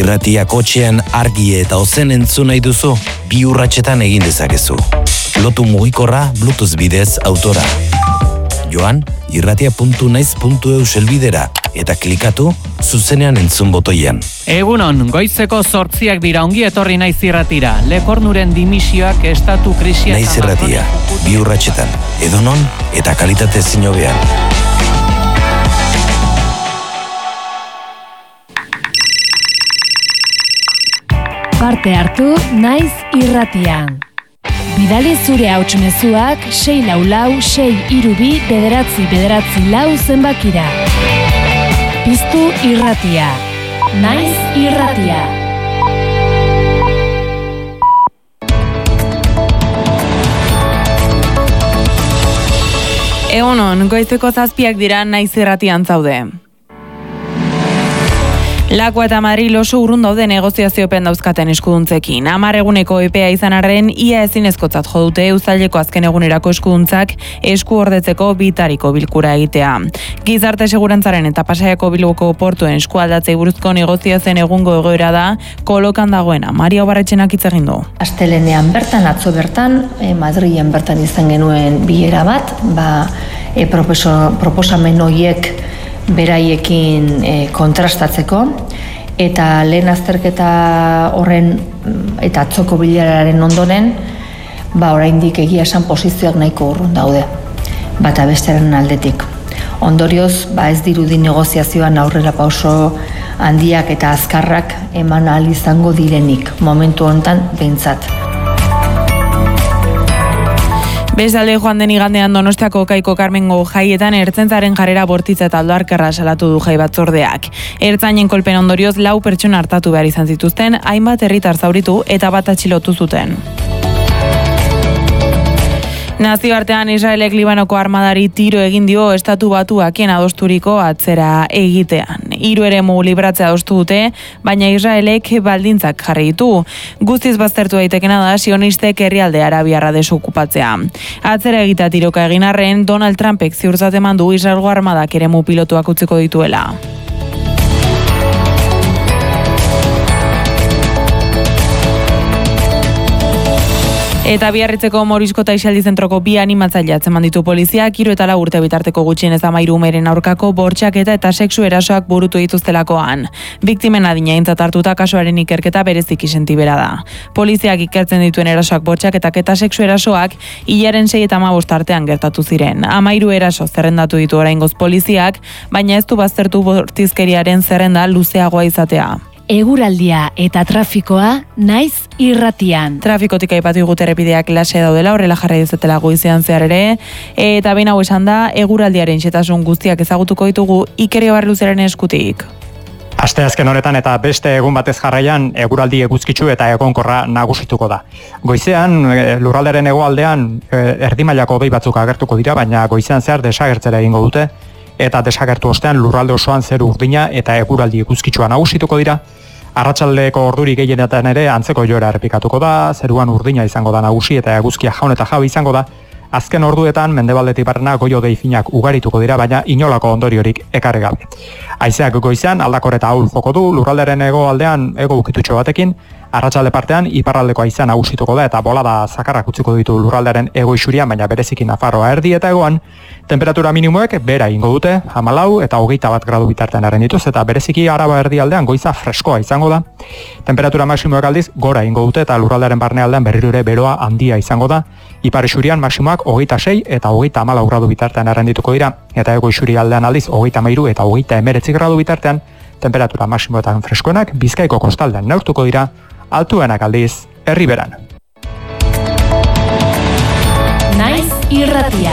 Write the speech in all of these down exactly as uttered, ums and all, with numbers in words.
Irratia kotxean argi eta ozen entzun nahi duzu, bi urratsetan egin dezakezu. Lotu mugikorra Bluetooth bidez autora. Joan, irratia puntu naiz puntu eu selbidera eta klikatu zuzenean entzun botoian. Egunon, goizeko zortziak dira, ongi etorri Naiz Irratira. Lekornuren dimisioak estatu krisia... Naiz Irratia, bi urratsetan, edonon eta kalitate ezin hobean. Parte hartu Naiz Irratian. Bidali zure hautsmezuak sei lau lau sei hiru bi bederatzi bederatzi lau zenbakira. Piztu Irratia. Naiz Irratia. Egunon, goizeko zazpiak dira Naiz Irratian zaude. Lakua eta Madril oso urrun daude negoziaziopen dauzkaten eskuduntzekin. Hamar eguneko epea izan arren, ia ezinezkotzat jo dute uztaileko azken egunerako eskuduntzak esku ordetzeko bitariko bilkura egitea. Gizarte segurantzaren eta Pasaiako Bilboko portuen eskualdatzei buruzko negoziazioen egungo egoera da kolokan dagoena. Maria Obarretxenak hitz egin du. Astelehenean bertan, atzo bertan, eh, Madrilen bertan izan genuen bilera bat, ba, eh, proposamen horiek beraiekin e, kontrastatzeko, eta lehen azterketa horren eta atzoko bileraren ondoren, ba oraindik egia esan posizioak nahiko urrun daude, bata bestearen aldetik. Ondorioz, ba ez dirudi negoziazioan aurrera pauso handiak eta azkarrak eman ahal izango direnik, momentu honetan behintzat. Bestalde joan den igandean Donostiako Kaiko Karmengo jaietan ertzaintzaren jarrera bortitza eta aldarkerra salatu du jai batzordeak. Ertzainen kolpen ondorioz lau pertsona hartatu behar izan zituzten, hainbat herritar zauritu eta bat atxilotu zuten. Nazioartean Israelek Libanoko armadari tiro egin dio estatu batuakien adosturiko atzera egitean. Hiru eremu libratzea adostu dute, baina Israelek baldintzak jarri ditu. Guztiz baztertu daitekena da sionistek herrialde arabiarra desokupatzea. Atzera egitea tiroka egin arren, Donald Trumpek ziurtzat eman du Israelgo armadak eremu pilotuak utziko dituela. Eta Biarritzeko Morizko eta Isaldi zentroko bi animatzaile atzeman ditu poliziak, hiru eta lau urte bitarteko gutxienez hamairu umeren aurkako bortxaketa eta sexu erasoak burutu dituztelakoan. Biktimen adina aintzat hartuta kasuaren ikerketa bereziki sentibera da. Poliziak ikertzen dituen erasoak bortxaketak eta sexu erasoak hilaren sei eta hamabost artean gertatu ziren. Hamairu eraso zerrendatu ditu oraingoz poliziak, baina ez du baztertu bortizkeriaren zerrenda luzeagoa izatea. Eguraldia eta trafikoa Naiz Irratian. Trafikotik aipatu igut errepideak lase daudela, horrela jarrai dezetela goizean zehar ere, eta behin hau esan da, eguraldiaren xetasun guztiak ezagutuko ditugu Iker Ibarluzeren eskutik. Asteazken honetan eta beste egun batez jarraian eguraldi eguzkitsu eta egonkorra nagusituko da. Goizean, lurraldearen hegoaldean erdi mailako hodei batzuk agertuko dira, baina goizean zehar desagertzera egingo dute, eta desagertu ostean lurralde osoan zeru urdina eta eguraldi eguzkitsua nagusituko dira. Arratsaldeko orduri gehienetan ere antzeko joera errepikatuko da, zeruan urdina izango da nagusi eta eguzkia jaun eta jabe izango da. Azken orduetan mendebaldetik barrena goio-hodei finak ugarituko dira, baina inolako ondoriorik ekarri gabe. Haizeak goizean aldakor eta ahul joko du, lurralderen hegoaldean hego ukitutxo batekin, arratsalde partean iparraldeko haizea nagusituko da eta bolada zakarrak utziko ditu lurraldearen hego isurian, baina bereziki Nafarroa erdi eta hegoan, temperatura minimoek bera ingo dute, hamalau eta hogeita bat gradu bitartean erren dituz, eta bereziki Araba erdialdean goiza freskoa izango da. Temperatura maximoek aldiz gora ingo dute eta lurraldearen barnealdean berriro ere beroa handia izango da. Ipar isurian maximoak hogeita sei eta hogeita hamalau gradu bitartean erren dituko dira, eta hego isurialdean aldiz hogeita hamairu eta hogeita hemeretzi gradu bitartean, temperatura maximoetan freskoenak Bizkaiko kostaldean neurtuko dira, altuenak aldiz Herriberan. Naiz Irratia.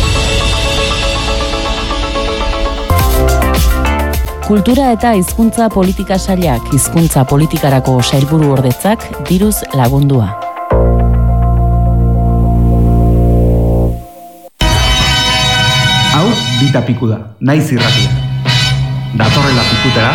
Kultura eta hizkuntza politika sailak hizkuntza politikarako sailburu ordetzak diruz lagundua. Hau bita piku da, Naiz Irratia. Datorrela pikutera.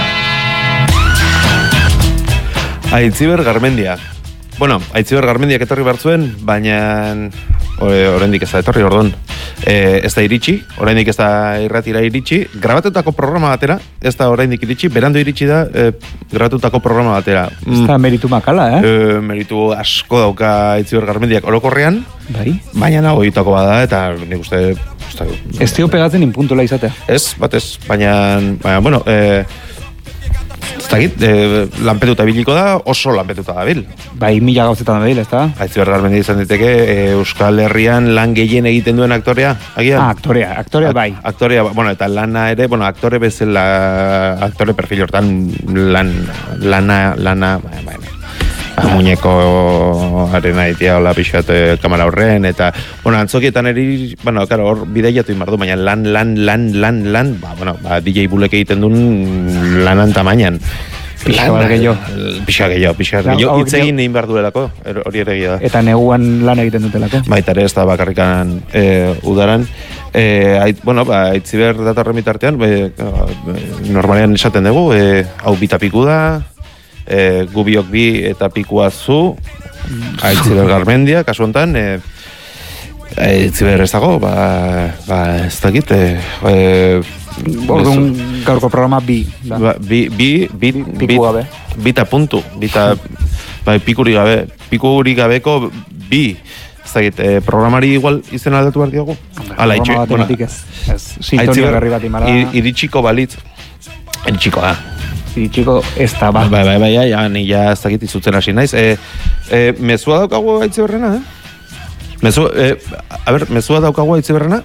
Aitziber Garmendia. Bueno, Aitziber Garmendiak etorri behar zuen, baina oraindik ez da etorri, ordon. E, ez da iritsi, oraindik ez da irratira iritsi, grabatutako programa batera, ez da oraindik iritsi, berandu iritsi da e, grabatutako programa batera. Ez da meritu makala, eh? E, meritu asko dauka Aitziber Garmendiak orokorrean, bai. Baina nago hitako bada, eta nik uste... uste ez dio pegatzen inpuntola izatea. Ez, batez, baina, baina bueno, e, ez dakit, e, lanpetuta biliko da, oso lanpetuta da bil. Bai, mila gauzetan da bil, ez da? Aitziber Garmendia izan diteke, e, Euskal Herrian lan gehien egiten duen aktorea, agian? Ah, aktorea, aktorea bai. A, aktorea, bueno, eta lana ere, bueno, aktore bezala, aktore perfil hortan, lan, lana, lana, bai, bai, muñeko arena itia hola pixat kamera horren, eta, bueno, antzokietan eri, bueno, karo, hor bideiatu inbardu, baina lan, lan, lan, lan, lan, ba, bueno, ba, D J Bulek egiten duen lanan tamainan. Pixa bat gehiago. Pixa gehiago, pixa gehiago. Itzegin egin behar duelako, hori ere da. Eta neguan lan egiten dutelako. Baita ere, ez da bakarrikan e, udaran. E, ait, bueno, ba, Aitziber datorren bitartean, e, normalean esaten dugu, e, hau bitapiku da, E, gubiok bi eta pikua zu Aitziber Garmendia, kasu hontan e, Aitziber ez dago, ba, ba ez dakit e, e, Orduan gaurko programa bi da. Ba, bi, bi, bi, piku gabe bita puntu, bita bai, pikuri gabe, pikuri gabeko bi, ez dakit, e, programari igual izen aldatu behar diago? Hala, itxe, bueno, Aitziber iritsiko balitz, iritsiko da Iritsiko ez da, ba. Bai, bai, bai, bai, ja, ni ja ez dakit izutzen hasi naiz. E, e, mezua daukagu Aitziberrena, eh? Mezu, e, a ber, mezua daukagu Aitziberrena?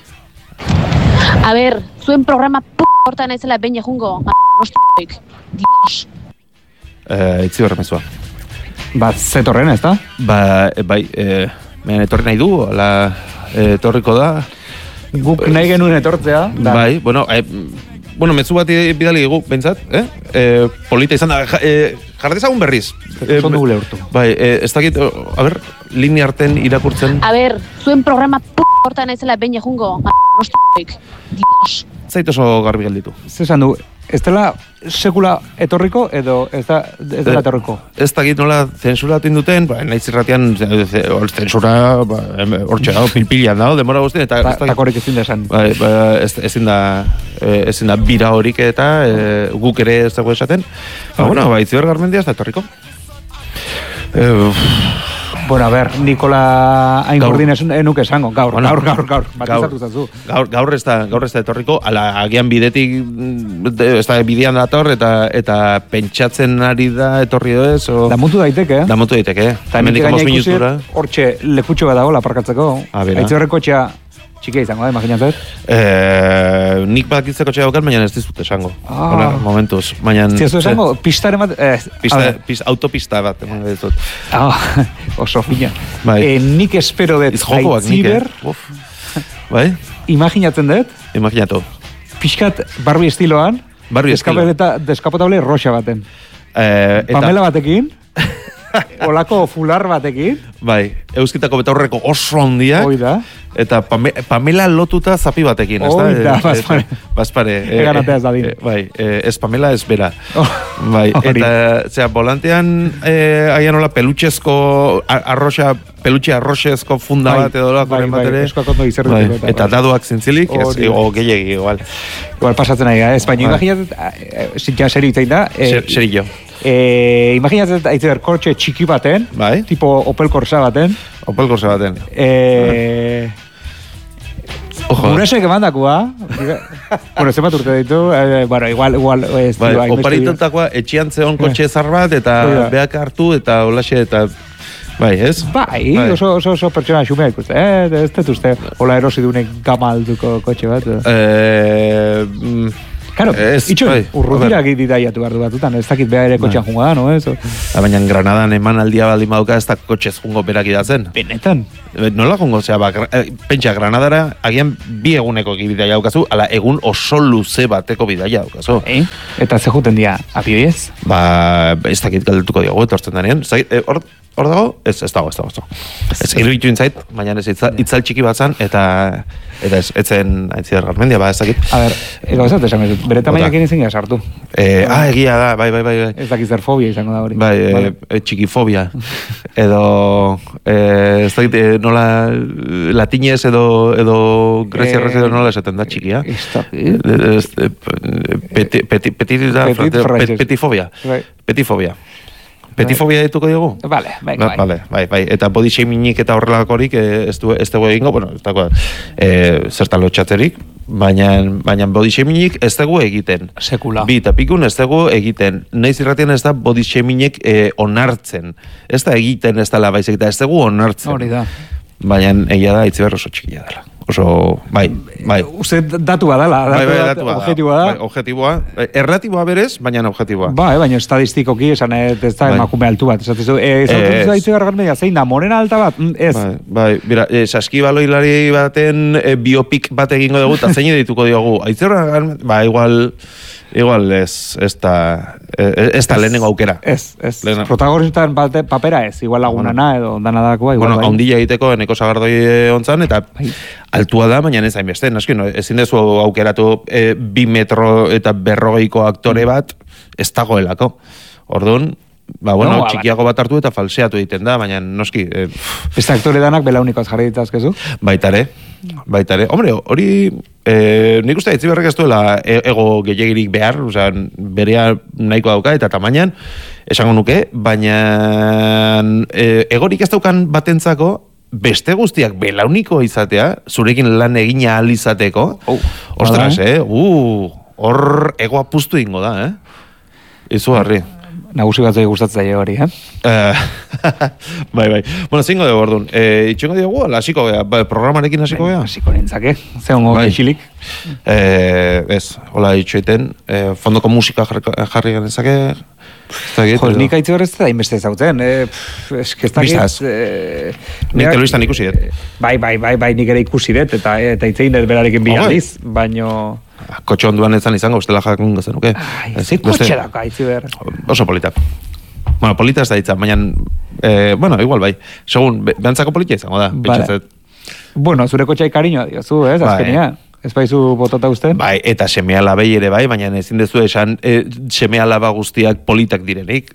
A ber, zuen programa p*** hortan naizela behin ejungo. Nostik, dios. Aitziberra mezua. Ba, zetorren, ez da? Ba, e, bai, e, mehan etorri nahi du, ala, etorriko da. Guk nahi genuen etortzea. Da. Bai, bueno, e, Bueno, mezu bat bidali dugu, bentsat, eh? E, polita izan da, ja, e, jardezagun berriz. Zondu gule urtu. Bai, e, ez dakit, a ber, linea arten irakurtzen. A ber, zuen programa p*** hortan naizela behin ejungo. Nostik, dios. Zait oso garbi gelditu. Zesan du, ez dela sekula etorriko edo ez da ez dela etorriko? Ez dakit nola zensura atin duten, ba, naiz irratian zensura hortxe dago, pilpilean dago, demora guztien, eta ez dakit. Takorik ezin da esan. Ba, ba, ezin da, ezin da bira horik eta e, guk ere ez dago esaten. Ba, bueno, ba, Aitziber Garmendia ez da etorriko. E, Bueno, a ber, Nikola Aingurdin enuke esango, gaur, bueno, gaur, gaur, gaur, matizatu zazu. Gaur, gaur ez da, gaur ez da etorriko, ala, agian bidetik, ez da, bidean dator, eta eta pentsatzen ari da etorri ez, o... Da mutu daiteke, eh? Da mutu daiteke, eh? Eta nik gaina ikusi, hortxe lekutxo bat dago, laparkatzeko. Aitziberreko txea txikia izango da, imaginatzet? Eh, nik badakitzeko txea daukar, baina ez dizut esango. Ah. Hola, momentuz. Baina... Ez dizu esango, pistaren bat... Eh, pista, pista, autopista bat, eman dizut. Ah, oso fina. Bai. Eh, nik espero dut Aitziber... Bai? Imaginatzen dut? Imaginatu. Piskat Barbie estiloan, Barbie estiloan. Deskapotable roxa baten. Eh, eta... Pamela batekin. Olako fular batekin. Bai, euskitako betaurreko oso handiak. Oida. Eta Pame, Pamela lotuta zapi batekin, ez da? Oida, bazpare. Bazpare. Egan ateaz da din. E, bai, e, ez Pamela, ez bera. Oh, bai, eta, zera, volantean, eh, aian hola, pelutxezko, arroxa, pelutxe arroxezko funda bai, bat edo lako bai, bat ere. Bai, bai, eta, eta daduak zintzilik, ez, o gehiagi, igual. Igual pasatzen ari, eh? Espaino, imaginatzen, ja, seri itzain da. Seri jo. Eh, imaginatzen Aitziber kortxe txiki baten, bai? Tipo Opel Corsa baten. Opel Corsa baten. Eh, Ojo. Gurasek emandakoa. Bueno, zenbat urte ditu. Eh, bueno, igual, igual. Ez, bai, oparituntakoa etxian zeon kotxe zar bat, eta eh. beak hartu, eta holaxe, eta... Bai, ez? Bai, bai. Oso, oso, oso pertsona xumea ikuste. Eh, ez dut uste, hola erosi dunek gamalduko kotxe bat. Eh... Mm. Claro, itxo, bai, urrutira gidaiatu behar du batutan, ez dakit beha ere kotxean jungo da, no? Eso. Da, baina Granadan eman aldia baldin baduka ez da kotxez jungo berak idatzen. Benetan. Nola jungo, zera, ba, pentsa, Granadara agian bi eguneko bidaia daukazu, ala egun oso luze bateko bidaia daukazu. E? Eta ze juten dia, apibiez? Ba, ez dakit galdetuko diogu, etortzen danean. Hor, hor dago, ez, ez dago, ez dago, ez dago. Ez, iruditu intzait, baina ez itzal txiki bat zan, eta eta ez, etzen aitziar garmendia, ba, ez dakit. A ber, ego ez dut esan bezut, bere tamainak egin izan sartu. Eh, ah, egia da, bai, bai, bai. bai. Ez dakit zer fobia izango da hori. Bai, vale. e, txikifobia. Edo, e, ez dakit, e, nola latinez edo, edo grezia e, edo nola esaten da txikia. Peti, peti, peti, peti, petifobia. Petifobia. Petifobia dituko diogu? Vale, bai, bai. Vale, bai, bai. Eta body shamingik eta horrelakorik ez du ez dugu egingo, bueno, ez dago eh zertan lotxatzerik, baina baina body shamingik ez dugu egiten. Sekula. Bi eta pikun ez dugu egiten. Naiz irratian ez da body shamingik eh, onartzen. Ez da egiten ez dela baizik eta ez dugu onartzen. Hori da. Baina egia da itziber oso txikia dela. Oso, bai, bai. Uste datua dela, bai, bai, datua da. Objetiboa da. Bai, objetiboa. Erlatiboa berez, baina objetiboa. Bai, baina estadistikoki esan ez da emakume altu bat. Esatzen ez daitzu gargarmeia, zein da, morena alta bat? Ez. Bai, bai, bira, e, saskibaloilari baten e, biopik bat egingo dugu, eta zein dituko diogu. Aitzera, ba, igual... Igual ez, ez da, ez da lehenengo aukera. Ez, ez. Protagonistan papera ez, igual lagunana edo danadakoa. Bueno, haundila egiteko eneko zagardoi ontzan, eta altua da, baina ez hainbeste. Naski, no, ezin dezu aukeratu e, bi metro eta berrogeiko aktore bat, ez dagoelako. Orduan, ba, bueno, no, txikiago bat hartu eta falseatu egiten da, baina noski... E, Beste aktore danak belaunikoaz jarri ditazkezu? Baitare, baitare. Hombre, hori... E, nik uste etziberrek ez duela ego gehiagirik behar, osea, berea nahiko dauka eta tamainan, esango nuke, baina e, egorik ez daukan batentzako, beste guztiak belauniko izatea, zurekin lan egina ahal izateko, oh, ostras, eh? Uh, hor ego apustu ingo da, eh? Izu harri. Nagusi bat zoi gustatzen zaio hori, eh? bai, bai. Bueno, zingo dugu, orduan. E, itxengo dugu, hasiko gea, programarekin hasiko gea? Hasiko nintzake, zehongo bai. Gixilik. E, ez, hola itxoiten, e, fondoko musika jarri genezake. Jo, nik haitzi horrez da inbeste zautzen. E, Bistaz. E, nik telebistan ikusi dut. Bai, bai, bai, bai, nik ere ikusi dut, eta eta itzein berarekin bi aldiz, baino... Kotxe onduan ezan izango, ustela jakun gazenuke. Ezi kotxe dako, haitzi behar. Oso polita. Bueno, polita ez da ditza, baina, eh, bueno, igual bai. Segun, behantzako polita izango da. Vale. Bueno, zure kotxai kariño diozu, ez, eh, azkenia. Ez baizu botata uste? Bai, eta seme alabei ere bai, baina ezin dezu esan eh, seme alaba guztiak politak direnik.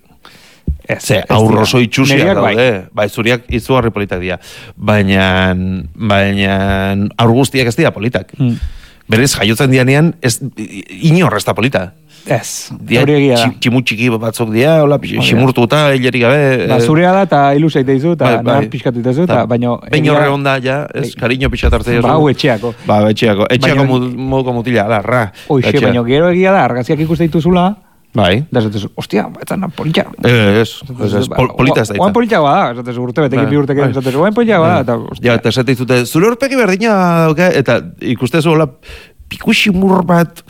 Ze, aurroso itxusiak daude. Bai, zuriak izugarri politak dira. Baina, baina, aur guztiak ez dira politak. Hmm. Berez, jaiotzen dianean, ez, inor ez da polita. Ez, hori egia da. Tximu txiki batzuk dira, hola, ximurtu eta hilerik gabe. Ba, zurea da, eta ilusea iteizu, eta nar pixkatu iteizu, eta baino... Behin horre onda, ja, ez, kariño pixat hartzea. Ba, hau etxeako. Ba, etxeako. Etxeako moduko mutila, da, ra. Oixe, baino, gero egia da, argaziak ikuste dituzula, bai. Da, esatez, ostia, ez da polita. Ez, ez, polita ez da. Oan polita bada, esatez, urte betekin bi urtekin, esatez, oan polita bada, eta, ostia. Ja, eta esate izute, zure horpegi berdina dauke, eta ikustezu, hola, pikuximur bat,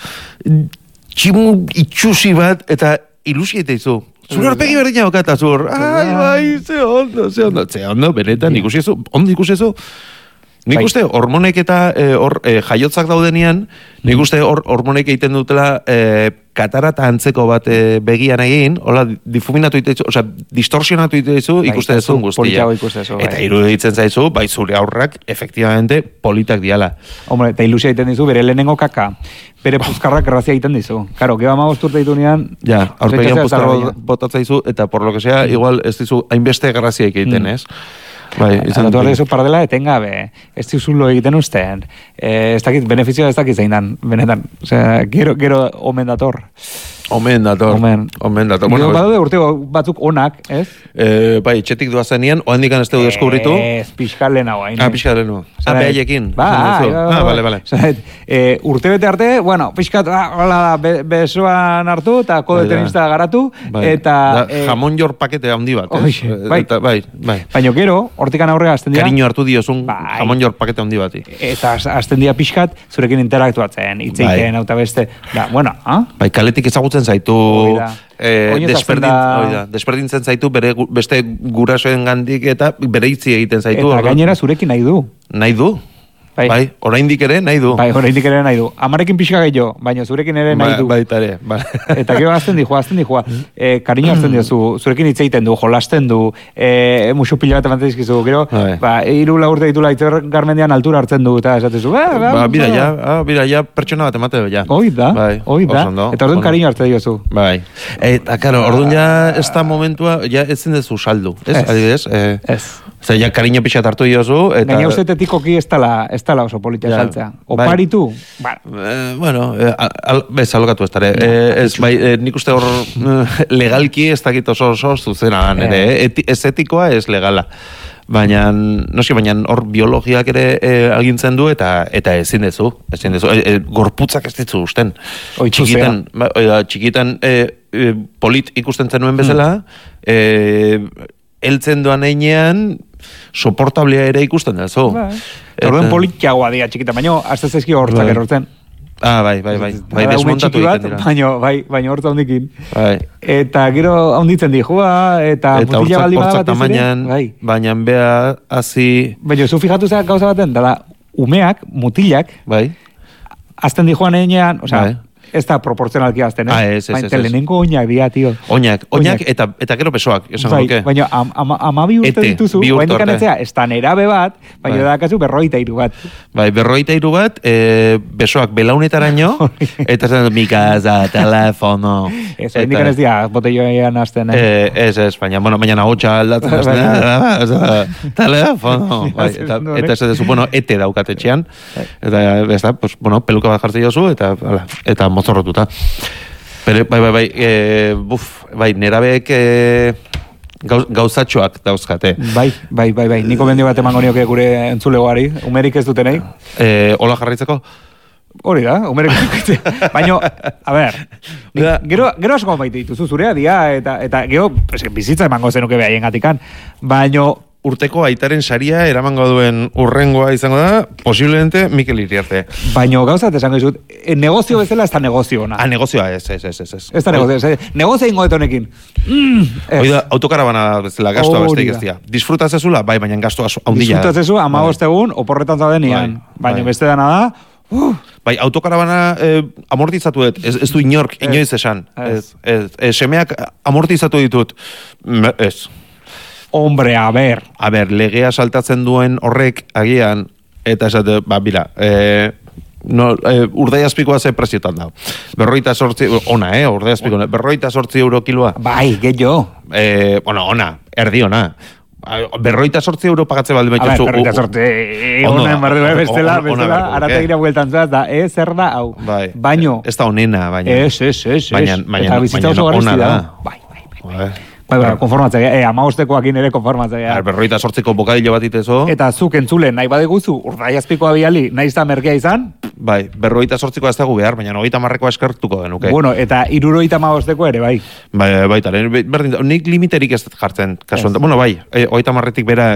tximu itxusi bat, eta ilusi eta izu. Zure horpegi berdina dauke, eta zur, ai, bai, ze ondo, ze ondo, ze ondo, benetan, ikusi ezu, ondo ikusi ezu. Nik uste, hormonek eta hor e, jaiotzak daudenean, nik uste hor hormonek egiten dutela e, katarata antzeko bat e, begian egin, hola, difuminatu iteizu, oza, distorsionatu iteizu, ikuste dezun guztia. Eta iruditzen zaizu, bai zure aurrak, efektibamente, politak diala. Hombre, eta ilusia egiten dizu, bere lehenengo kaka, bere puzkarrak errazia egiten dizu. Karo, geba magosturte ditu nian... Ja, aurpegian puzkarra botatzaizu, eta por lo que sea, igual ez dizu, hainbeste grazia egiten, ez? Bai, izan dut horrezu paradela etengabe, ez dizulo egiten usten, eh, ez dakit, benefizioa ez dakit zein dan, benetan, osea, gero, gero omen dator. Omen dator, omen, omen dator. Bueno, badaude urte batzuk onak, ez? Eh, bai, txetik duazenean, oandikan ez dugu deskubritu. Ez, pixkal lehenago, hain. Ah, pixkal lehenago. Ah, behaiekin. Ba, ah, bale, bale. Eh, urte bete arte, bueno, pixkat, hola, be, besoan hartu, eta kode tenista garatu, eta... Da, jamon jor pakete handi bat, ez? Oixe, bai. Eta, bai, bai. Baina gero, hortikan aurrega azten dira... Kariño hartu diozun jamon jor pakete handi bati. Eta azten dira pixkat, zurekin interaktuatzen, itzeiten, hau beste, da, bueno, ha? Bai, kaletik ezagutzen zaitu eh, desperdin, da, desperdintzen zaitu bere, beste gurasoen gandik eta bere itzi egiten zaitu. Eta gainera zurekin nahi du. Nahi du, Bai, bai oraindik ere nahi du. Bai, oraindik ere nahi du. Amarekin pixka gehiago, baina zurekin ere nahi du. Baita ere, bai. Eta gero azten di, azten di, eh, kariño azten diozu, zurekin hitz egiten du, jolasten du, eh, musu pila bat ematen dizkizu, gero, ba, hiru lau urte ditu Itziar Garmendian altura hartzen du, eta esatezu, ba, ba, ba, bira ja, ah, bira ja, pertsona bat emate, ja. Hoi da, bai, hoi da, eta orduan kariño hartzen diozu. Bai, eta, karo, orduan ja, ez da momentua, ja, ez zindezu saldu, ez, adibidez? Eh, ez. Zer, ja, kariño pixat hartu diozu, eta... Gaina uste tetikoki ez tala, ez tala oso politia saltzea. Oparitu? Bai. Eh, bueno, eh, al, bez, alokatu ez dara. Eh, ez, bai, eh, nik uste hor legalki ez dakit oso oso zuzena dan, ere, eh? Eti, ez etikoa ez legala. Baina, noski, baina hor biologiak ere eh, agintzen du eta eta ezin dezu, ezin dezu. E, e, gorputzak ez ditzu usten. Txikitan, ba, oida, txikitan eh, eh, polit ikusten zenuen bezala, mm. eh, eltzen doan einean, soportablea ere ikusten da, zo. Ba, Orden politiagoa dia txikita, baina azte zezki hortzak bai. Erortzen. Ah, bai, bai, bai. Bai, desmontatu egiten dira. Baina, bai, baina hortza hondikin. Bai. Eta gero honditzen dijua, eta, eta mutila baldi bada bat ez ere. Bai. Baina bea, hazi... Baina, zu fijatu zera gauza baten, dala, umeak, mutilak, bai. Azten dijuan einean, osea, bai. Ez da proportzionalki azten, eh? Ah, ez, ez, ez. Lehenengo oinak dia, tio. Oinak, oinak eta, eta gero pesoak, esan bai, duke. Baina, ama am, am, bi urte dituzu, baina kanetzea, ez da nerabe bat, baina bai. Dakazu berroita iru bat. Bai, berroita iru bat, e, besoak belaunetaraino, eta zen dut, mikaza, telefono. Ez, baina kanez dia, botelloan azten, eh? eh? Ez, ez, baina, bueno, baina nahotxa aldatzen azten, telefono. Bai, eta, eta ez dezu, bueno, ete daukatetxean, eta, ez da, pues, bueno, peluka bat jartzen jozu, eta, ala, eta zorrotuta. Pero, bai, bai, bai, e, buf, bai, nerabeek e, gauz, gauzatxoak dauzkate. Bai, bai, bai, bai, niko mendio bat emango nioke gure entzulegoari, umerik ez dutenei. E, Ola jarraitzeko? Hori da, umerik ez baina, a ber, nik, gero, gero asko baite dituzu zurea dia, eta, eta gero, pues, bizitza emango zenuke behaien gatikan, baina... Urteko aitaren saria eramango duen urrengoa izango da, posiblemente Mikel Iriarte. Baina gauzat esango dizut, negozio bezala ez da negozio ona. Ah, negozioa, ez, ez, ez, ez. Ez da negozio, ez, negozio ingo detonekin. Mm, Oida, autokarabana bezala, gastua besteik ez dira. Disfruta zezula, bai, baina gastu haundila. Disfruta zezu, ama bostegun, oporretan zaudenian. Bai, baina beste dana da, uh, bai, autokarabana eh, amortizatu dut, ez, ez du inork, inoiz esan. Ez, ez, ez, semeak amortizatu ditut, ez. Hombre, a ber. A ber, legea saltatzen duen horrek agian, eta esate, ba, bila, e, no, e, urdaiazpikoa ze preziotan da. Berroita sortzi, ona, eh, urdaiazpikoa, berroita sortzi euro kiloa. Bai, gehiago. E, bueno, ona, erdi ona. Berroita sortzi euro pagatze baldi maitzu. A ber, berroita sortzi, honen barri bai bestela, bestela, arategira bueltan zuaz, da, ez zer da, hau. Bai, baino. Ez da onena, baina. Ez, ez, ez, ez. Baina, baina, baina, ona da. Bai, bai, bai. bai. Bai, bai, konformatzea, eh, amaostekoakin ere konformatzea. Berroita sortzeko bokadillo bat itezo. Eta zuk entzulen, nahi badeguzu, urdaiazpikoa biali, nahi izan merkea izan? Bai, berroita sortzikoa ez dago behar, baina hogeita marrekoa eskertuko denuke. Bueno, eta iruroita amabosteko ere, bai. Bai, bai, bai, berdin, nik limiterik ez jartzen, kasuan. Bueno, bai, hogeita marretik bera...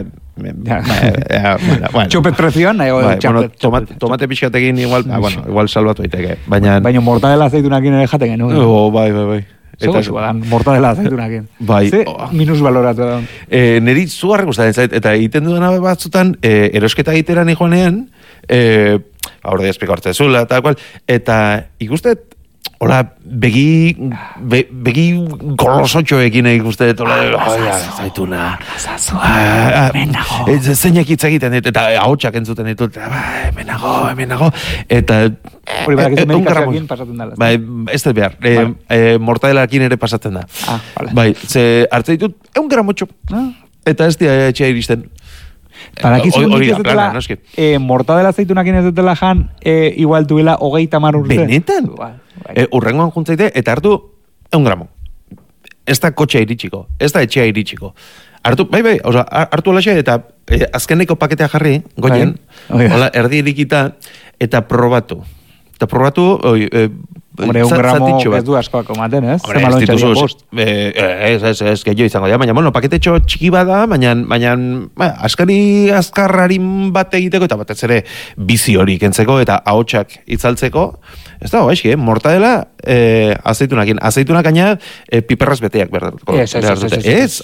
Txopet prezioan, nahi tomate pixkatekin igual, bueno, igual salbatu daiteke. Baina mortadela aceitunakin ere jaten genuen. Bai, bai, bai. Eta zuadan, mortadela aceitunakin. Bai. Ze minus baloratu da. Eh, neri zugarrek gustatzen zait, eta egiten dudana batzutan, eh, erosketa egiteran joanean, eh, aurde espiko hartze zula, eta kual, eta ikustet, hola, begi, be, begi golosotxoekin ikustet, hola, zaituna, menago, zeinak hitz egiten dit, eta ahotsak entzuten ditut, hemen nago, hemen nago, eta hori badak ez medikazioakin pasatzen dala. Bai, ez dut behar, mortadelakin ere pasatzen da. Ah, vale. Bai, ze hartze ditut, egun gramotxo, eta ez dira etxea iristen. Badakizu nik ez dutela, mortadela zeitunakin ez dutela jan, igual duela hogeita mar urte. Benetan? Urrengoan juntzaite, eta hartu, egun gramo. Ez da kotxea iritsiko, ez da etxea iritsiko. Hartu, bai, bai, oza, hartu alaxe, eta azkeneko paketea jarri, goien, hola, erdi irikita, eta probatu. Eta probatu, oi, e, Hombre, un gramo ez du askoak omaten, ez? Hombre, ez dituzuz, ez, ez, ez, gehiago izango dira, baina, bueno, paketetxo txiki bada, baina, baina, ba, askari azkarrarin bat egiteko, eta batez ere bizi hori kentzeko, eta ahotsak itzaltzeko, ez da, baixki, eh? Mortadela, eh, azeitunakin, azeitunak aina, eh, piperraz beteak behar dut. Ez, ez, ez, ez, ez,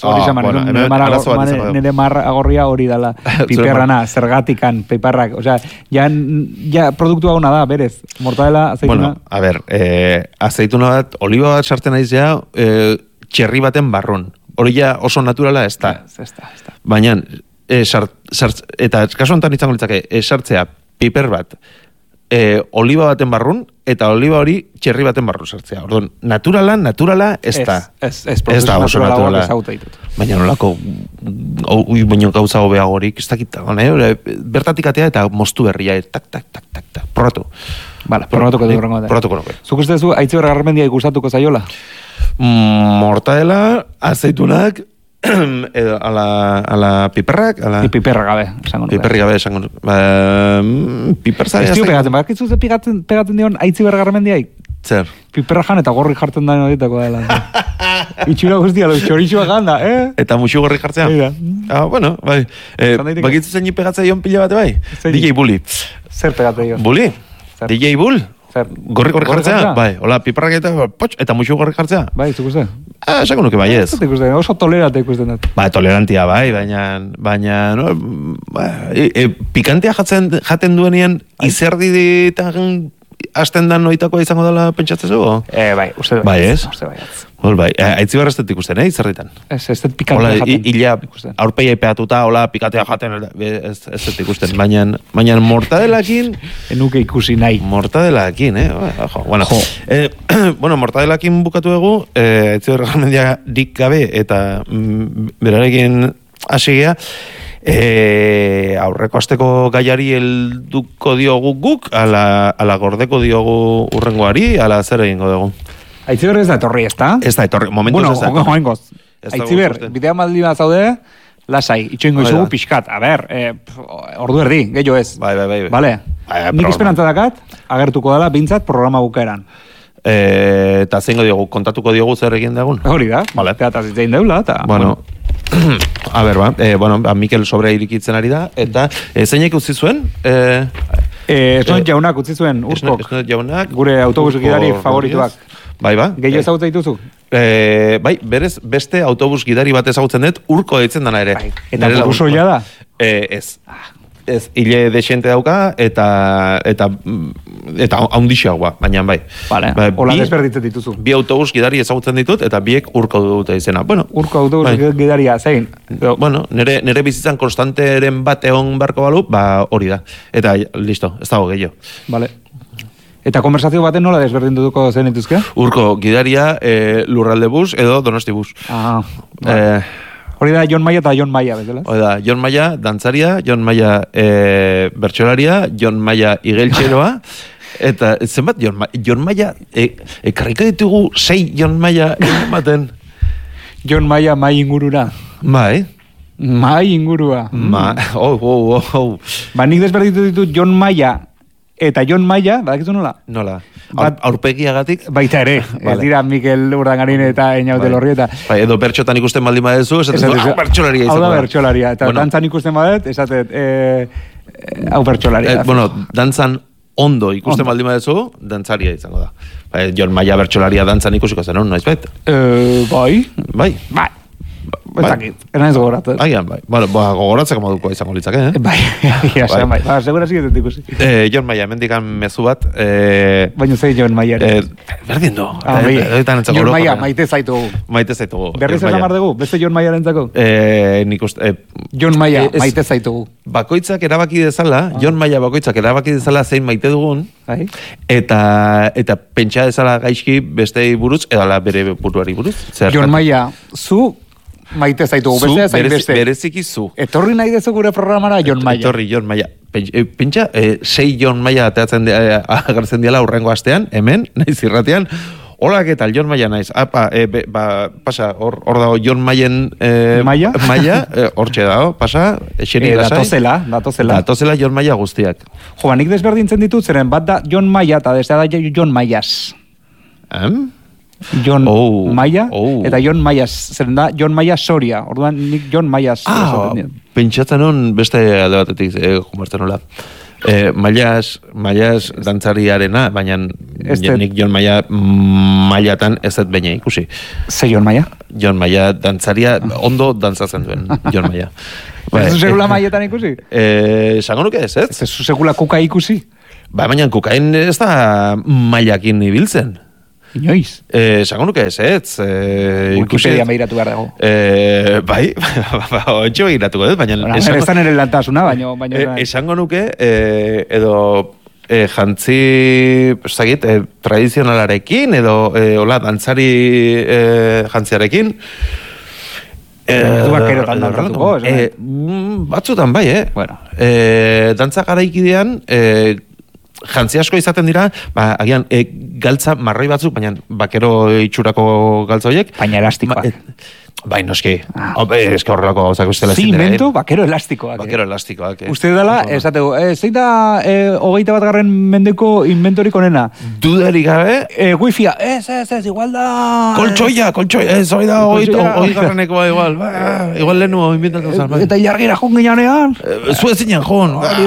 nire marra agorria hori dala, piperrana, zergatikan, piperrak, osea, ja, ja, produktu hau da, berez, mortadela, azeituna. Bueno, a ver, eh, azeituna bat, oliba bat sartzen aiz ja, eh, txerri baten barrun. Hori ja oso naturala ez da. Ez, ez da, ez da. Baina, eh, sart, sart, eta kasu honetan izango litzake, eh, sartzea piper bat, eh, oliba baten barrun, eta oliba hori txerri baten barrun sartzea. Orduan, naturala, naturala ez da. Ez, ez, ez da oso naturala. Baina nolako, baina gauza hobeagorik, ez dakit, eh? Bertatik atea eta moztu berria, eh? tak, tak, tak, tak, tak, probatu. Vale, probatuko dugu rengo da. Probatuko nuke. Zuk uste zu, Aitziber Garmendia ikustatuko zaiola? Mm, mortadela, azeitunak, edo, ala, ala piperrak, ala... Piperra gabe, esango nuke. Piperri gabe, esango nuke. Ba, piperzari... Ez dio pegatzen, bakitzu ze pegatzen, pegatzen dion Aitziber Garmendiaik? Zer? Piperra jan eta gorri jartzen da horietako dela. Itxura guztia, los txorixua ganda, eh? Eta musu gorri jartzea? Ah, bueno, bai. Eh, bakitzu zein pegatzen dion pila bate bai? D J Bully. Zer pegatzen dion? Bully? D J Bull? Gorri gorri jartzea? Bai, hola, piperrak eta potx, eta musu gorri jartzea? Bai, zuk uste? Ah, esako nuke bai ez. Oso tolerante ikusten dut. Ba, tolerantia bai, baina, baina, no, ba, e, e, pikantea jatzen, jaten duenean, izerdi ditan hasten dan noitakoa izango dela pentsatzen zugu? Eh, bai, uste bai. Bai ez? Uste bai. Hol bai, Aitziber ez dut ikusten, eh, izerditan. Ez, ez dut pikantea jaten. Ila, aurpeia epeatuta, hola, pikatea jaten, ez, ez dut ikusten. Baina, baina mortadelakin... Enuke ikusi nahi. Mortadelakin, eh? Jo, bueno, jo. Eh, bueno, mortadelakin bukatu dugu, eh, Aitziber Garmendia dik gabe, eta mm, berarekin hasigea, E, aurreko asteko gaiari helduko diogu guk, ala, ala gordeko diogu urrengoari, ala zer egingo dugu. Aitziber ez da etorri, ez da? Ez da etorri, momentuz bueno, ez da. Bueno, joengoz. Aitziber, bidea maldi bat zaude, lasai, itxoingo izugu pixkat. A ber, eh, ordu erdi, gehiago ez. Bai, bai, bai. Vale. Nik esperantza dakat, agertuko dela, bintzat, programa bukaeran. E, eta zeingo diogu, kontatuko diogu zer egin dagun? Hori da, vale. Eta zitzein deula, eta... Bueno, bueno. A ber, ba, e, bueno, ba, Mikel Sobre irikitzen ari da, eta e, zeinek utzi zuen? E, e, Esnoet jaunak utzi zuen, urkok. Esnoet jaunak. Gure autobus gidari favorituak. Bai, ba. Gehiago ezagutza dituzu? E, bai, berez, beste autobus gidari bat ezagutzen dut, urko ditzen dana ere. Bai. Eta burusoia da? E, ez. Ez, hile desente dauka, eta eta eta haundixeagoa, baina bai. Vale, ba, hola desberditzen dituzu. Bi autobus gidari ezagutzen ditut, eta biek urko dute izena. Bueno, urko autobus bai. Gidaria, zein? Bueno, nire, nire bizitzan konstanteren bat egon barko balu, ba hori da. Eta listo, ez dago gehiago. Vale. Eta konversazio baten nola desberdindutuko zen dituzke? Urko gidaria, e, lurralde bus edo donosti bus. Ah, ba. e, Hori da Jon Maia eta Jon Maia, bezala? Hori da, Jon Maia dantzaria, Jon Maia e, bertxolaria, Jon Maia igeltxeroa, eta zenbat Jon Maia, Jon Maia e, ekarriko ditugu sei Jon Maia ematen. Jon Maia mai ingurura. Bai. Mai ingurua. Ma, oh, oh, oh, oh. Ba, nik desberditu ditut Jon Maia eta Jon Maia, badakizu nola? Nola? Aur, aurpegiagatik? Baita ere, vale. Ez dira Mikel Urdangarin eta Einaute bai. Lorrieta. Bai, edo bertxotan ikusten baldin badezu, esaten du, hau bertxolaria izan. Hau da bertxolaria, eta bueno. Dantzan ikusten badet, esaten, eh, hau bertxolaria. Eh, bueno, dantzan ondo ikusten ondo. Baldin badezu, dantzaria izango da. Bai, Jon Maia bertxolaria dantzan ikusiko zen, noiz bet? Eh, bai. Bai. Bai. Bai, ernain gogoratzen. Agian, bai. Bueno, ba, gogoratzeko moduko izango litzake, eh? Bai, ja, bai. bai. Ba, segura zigetet ikusi. Eh, Jon Maia, mendikan mezu bat. Eh, Baina zei Jon Maia ere. Eh, berdin du. Ah, eh, Jon Maia, maite zaitugu. Maite zaitugu. Berriz esan mar dugu, beste Jon Maia rentzako? Eh, nik uste... Eh, Jon Maia, es, maite zaitugu. Bakoitzak erabaki dezala, ah. Jon Maia bakoitzak erabaki dezala zein maite dugun, bai. eta, eta pentsa dezala gaizki bestei buruz, edo ala bere buruari buruz. Jon Maia, zu... Maite zaitugu, beste zain beste. Bereziki zu. Etorri nahi dezu gure programara Jon Maia. Etorri Jon Maia. Pentsa, e, sei Jon Maia ateatzen de, e, agertzen diala urrengo astean, hemen, naiz irratean. Hola, ¿qué tal? Jon Maia naiz. Apa, e, be, ba, pasa, hor, hor dago Jon Maien... E, Maia? Maia, hortxe e, dago, pasa, eseri e, lasai. Datozela, datozela. Datozela Jon Maia guztiak. Jo, nik desberdintzen ditut, zeren bat da Jon Maia, eta destea da Jon Maias. Em? Jon oh, Maia, oh. eta Jon Maia, zeren da, Jon Maia Soria, orduan nik Jon Maia ah, pentsatzen hon beste alde batetik eh, jumartzen nola. Eh, Maias, Maias dantzariarena, baina este... nik Jon Maia mailatan ez dut baina ikusi. Ze Jon Maia? Jon Maia dantzaria, ondo dantzatzen duen, Jon Maia. Ez zu segula maietan ikusi? Eh, esango nuke ez, ez? Ez zu segula kuka ikusi? Ba, baina kukain ez da mailakin ibiltzen. Inoiz? Eh, esango nuke ez, ez? Eh, Wikipedia meiratu behar dago. Eh, bai, ontsi begiratuko dut, baina... Esango, ez da nire lantasuna, baina... baina eh, esango nuke, eh, edo... Eh, jantzi, zagit, eh, tradizionalarekin, edo, eh, hola, dantzari eh, jantziarekin... Ez du bakerotan dantzatuko, eh, batzutan bai, eh? Bueno. Eh, dantza garaikidean... Eh, jantzi asko izaten dira, ba, agian, e, galtza marroi batzuk, baina bakero itxurako galtza horiek. Baina elastikoak. Ma, bai, noski. Ah. Obe, eske horrelako gauzak ustela zin dira. Zimento, bakero elastikoak. Bakero elastikoak. Eh. Uste dela, esateko, eh, zein da eh, hogeita bat garren mendeko inventorik onena? Dudarik gabe? Eh, Wi-Fia, ez, ez, ez, igual da... Koltsoia, koltsoia, ez, hoi da, hogei garreneko ba, igual. Ba, igual lehenu inventatu zan. Eta jargira joan ginean? Eh, Zue zinen joan. Hori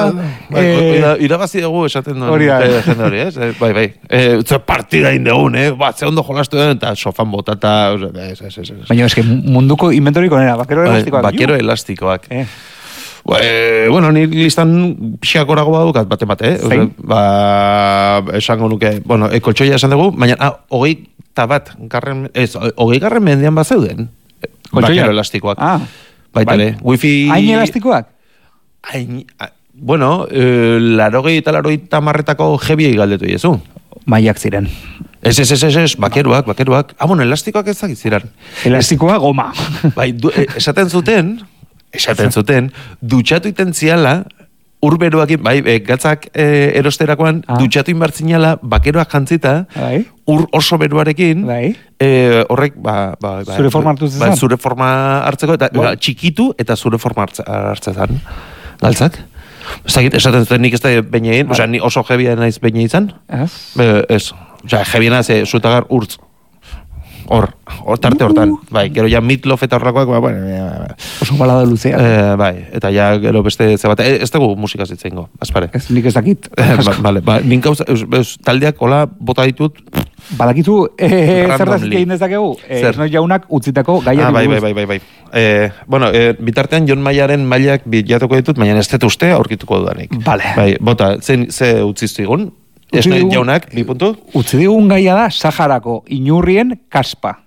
da. Irabazi dugu esaten duen. Hori da. Jende hori, ez? Bai, bai. Ze partida indegun, eh? Ba, ze ondo jolastu den, eta sofan botata... Ez, ez, ez. Baina, eske munduko inventorik onena, bakero elastikoak. Bakero elastikoak. Eh. Bueno, ni listan pixakorago badukat, bate bate, eh? Zein? Ba, esango nuke, bueno, e, koltsoia esan dugu, baina, ah, hogei tabat, garren, ez, hogei garren mendian bat zeuden. Bakero elastikoak. Ah. Baitale, bai. Wifi... Hain elastikoak? Hain... Bueno, eh, larogei eta larogei tamarretako jebiei galdetu diezu. Maiak ziren. Ez, ez, ez, ez, ez, bakeruak, bakeruak. Ah, bueno, elastikoak ez dakit ziren. Elastikoa goma. Bai, du, esaten zuten, esaten zuten, dutxatu iten ziala, urberuakin, bai, e, gatzak e, erosterakoan, ah. dutxatu inbartzinala, bakeroak jantzita, bai. Ur oso beruarekin, bai. e, horrek, ba, ba, ba, zure forma hartu zezan? Ba, zure forma hartzeko, eta ba, txikitu, eta zure forma hartzezan. Galtzak? Zagit, esaten zuten nik ez da baina egin, bai. Osa, ni oso jebia naiz baina izan. Ez? Be, ez. Osa, jebia naiz, zutagar urtz. Hor, hor, tarte hortan. Uh. Bai, gero ja Meatloaf eta horrakoak, ba, bueno. Ja, oso balada luzea. Eh, bai, eta ja, gero beste zebate, ez dugu musika zitzen go, azpare. Ez, nik ez dakit. ba, vale, ba, nik hauza, taldeak, hola, bota ditut. Badakizu, eh, zer da zikein dezakegu? Eh, ez noi jaunak utzitako gaiari ah, bai, bai, bai, bai, bai. Eh, bueno, eh, bitartean Jon Maiaren mailak bilatuko ditut, baina ez dut uste aurkituko dudanik. Vale. Bai, bota, zen, ze utziztu egun? Ez noi jaunak, bi puntu? Utzi digun gaia da, Saharako inurrien kaspa.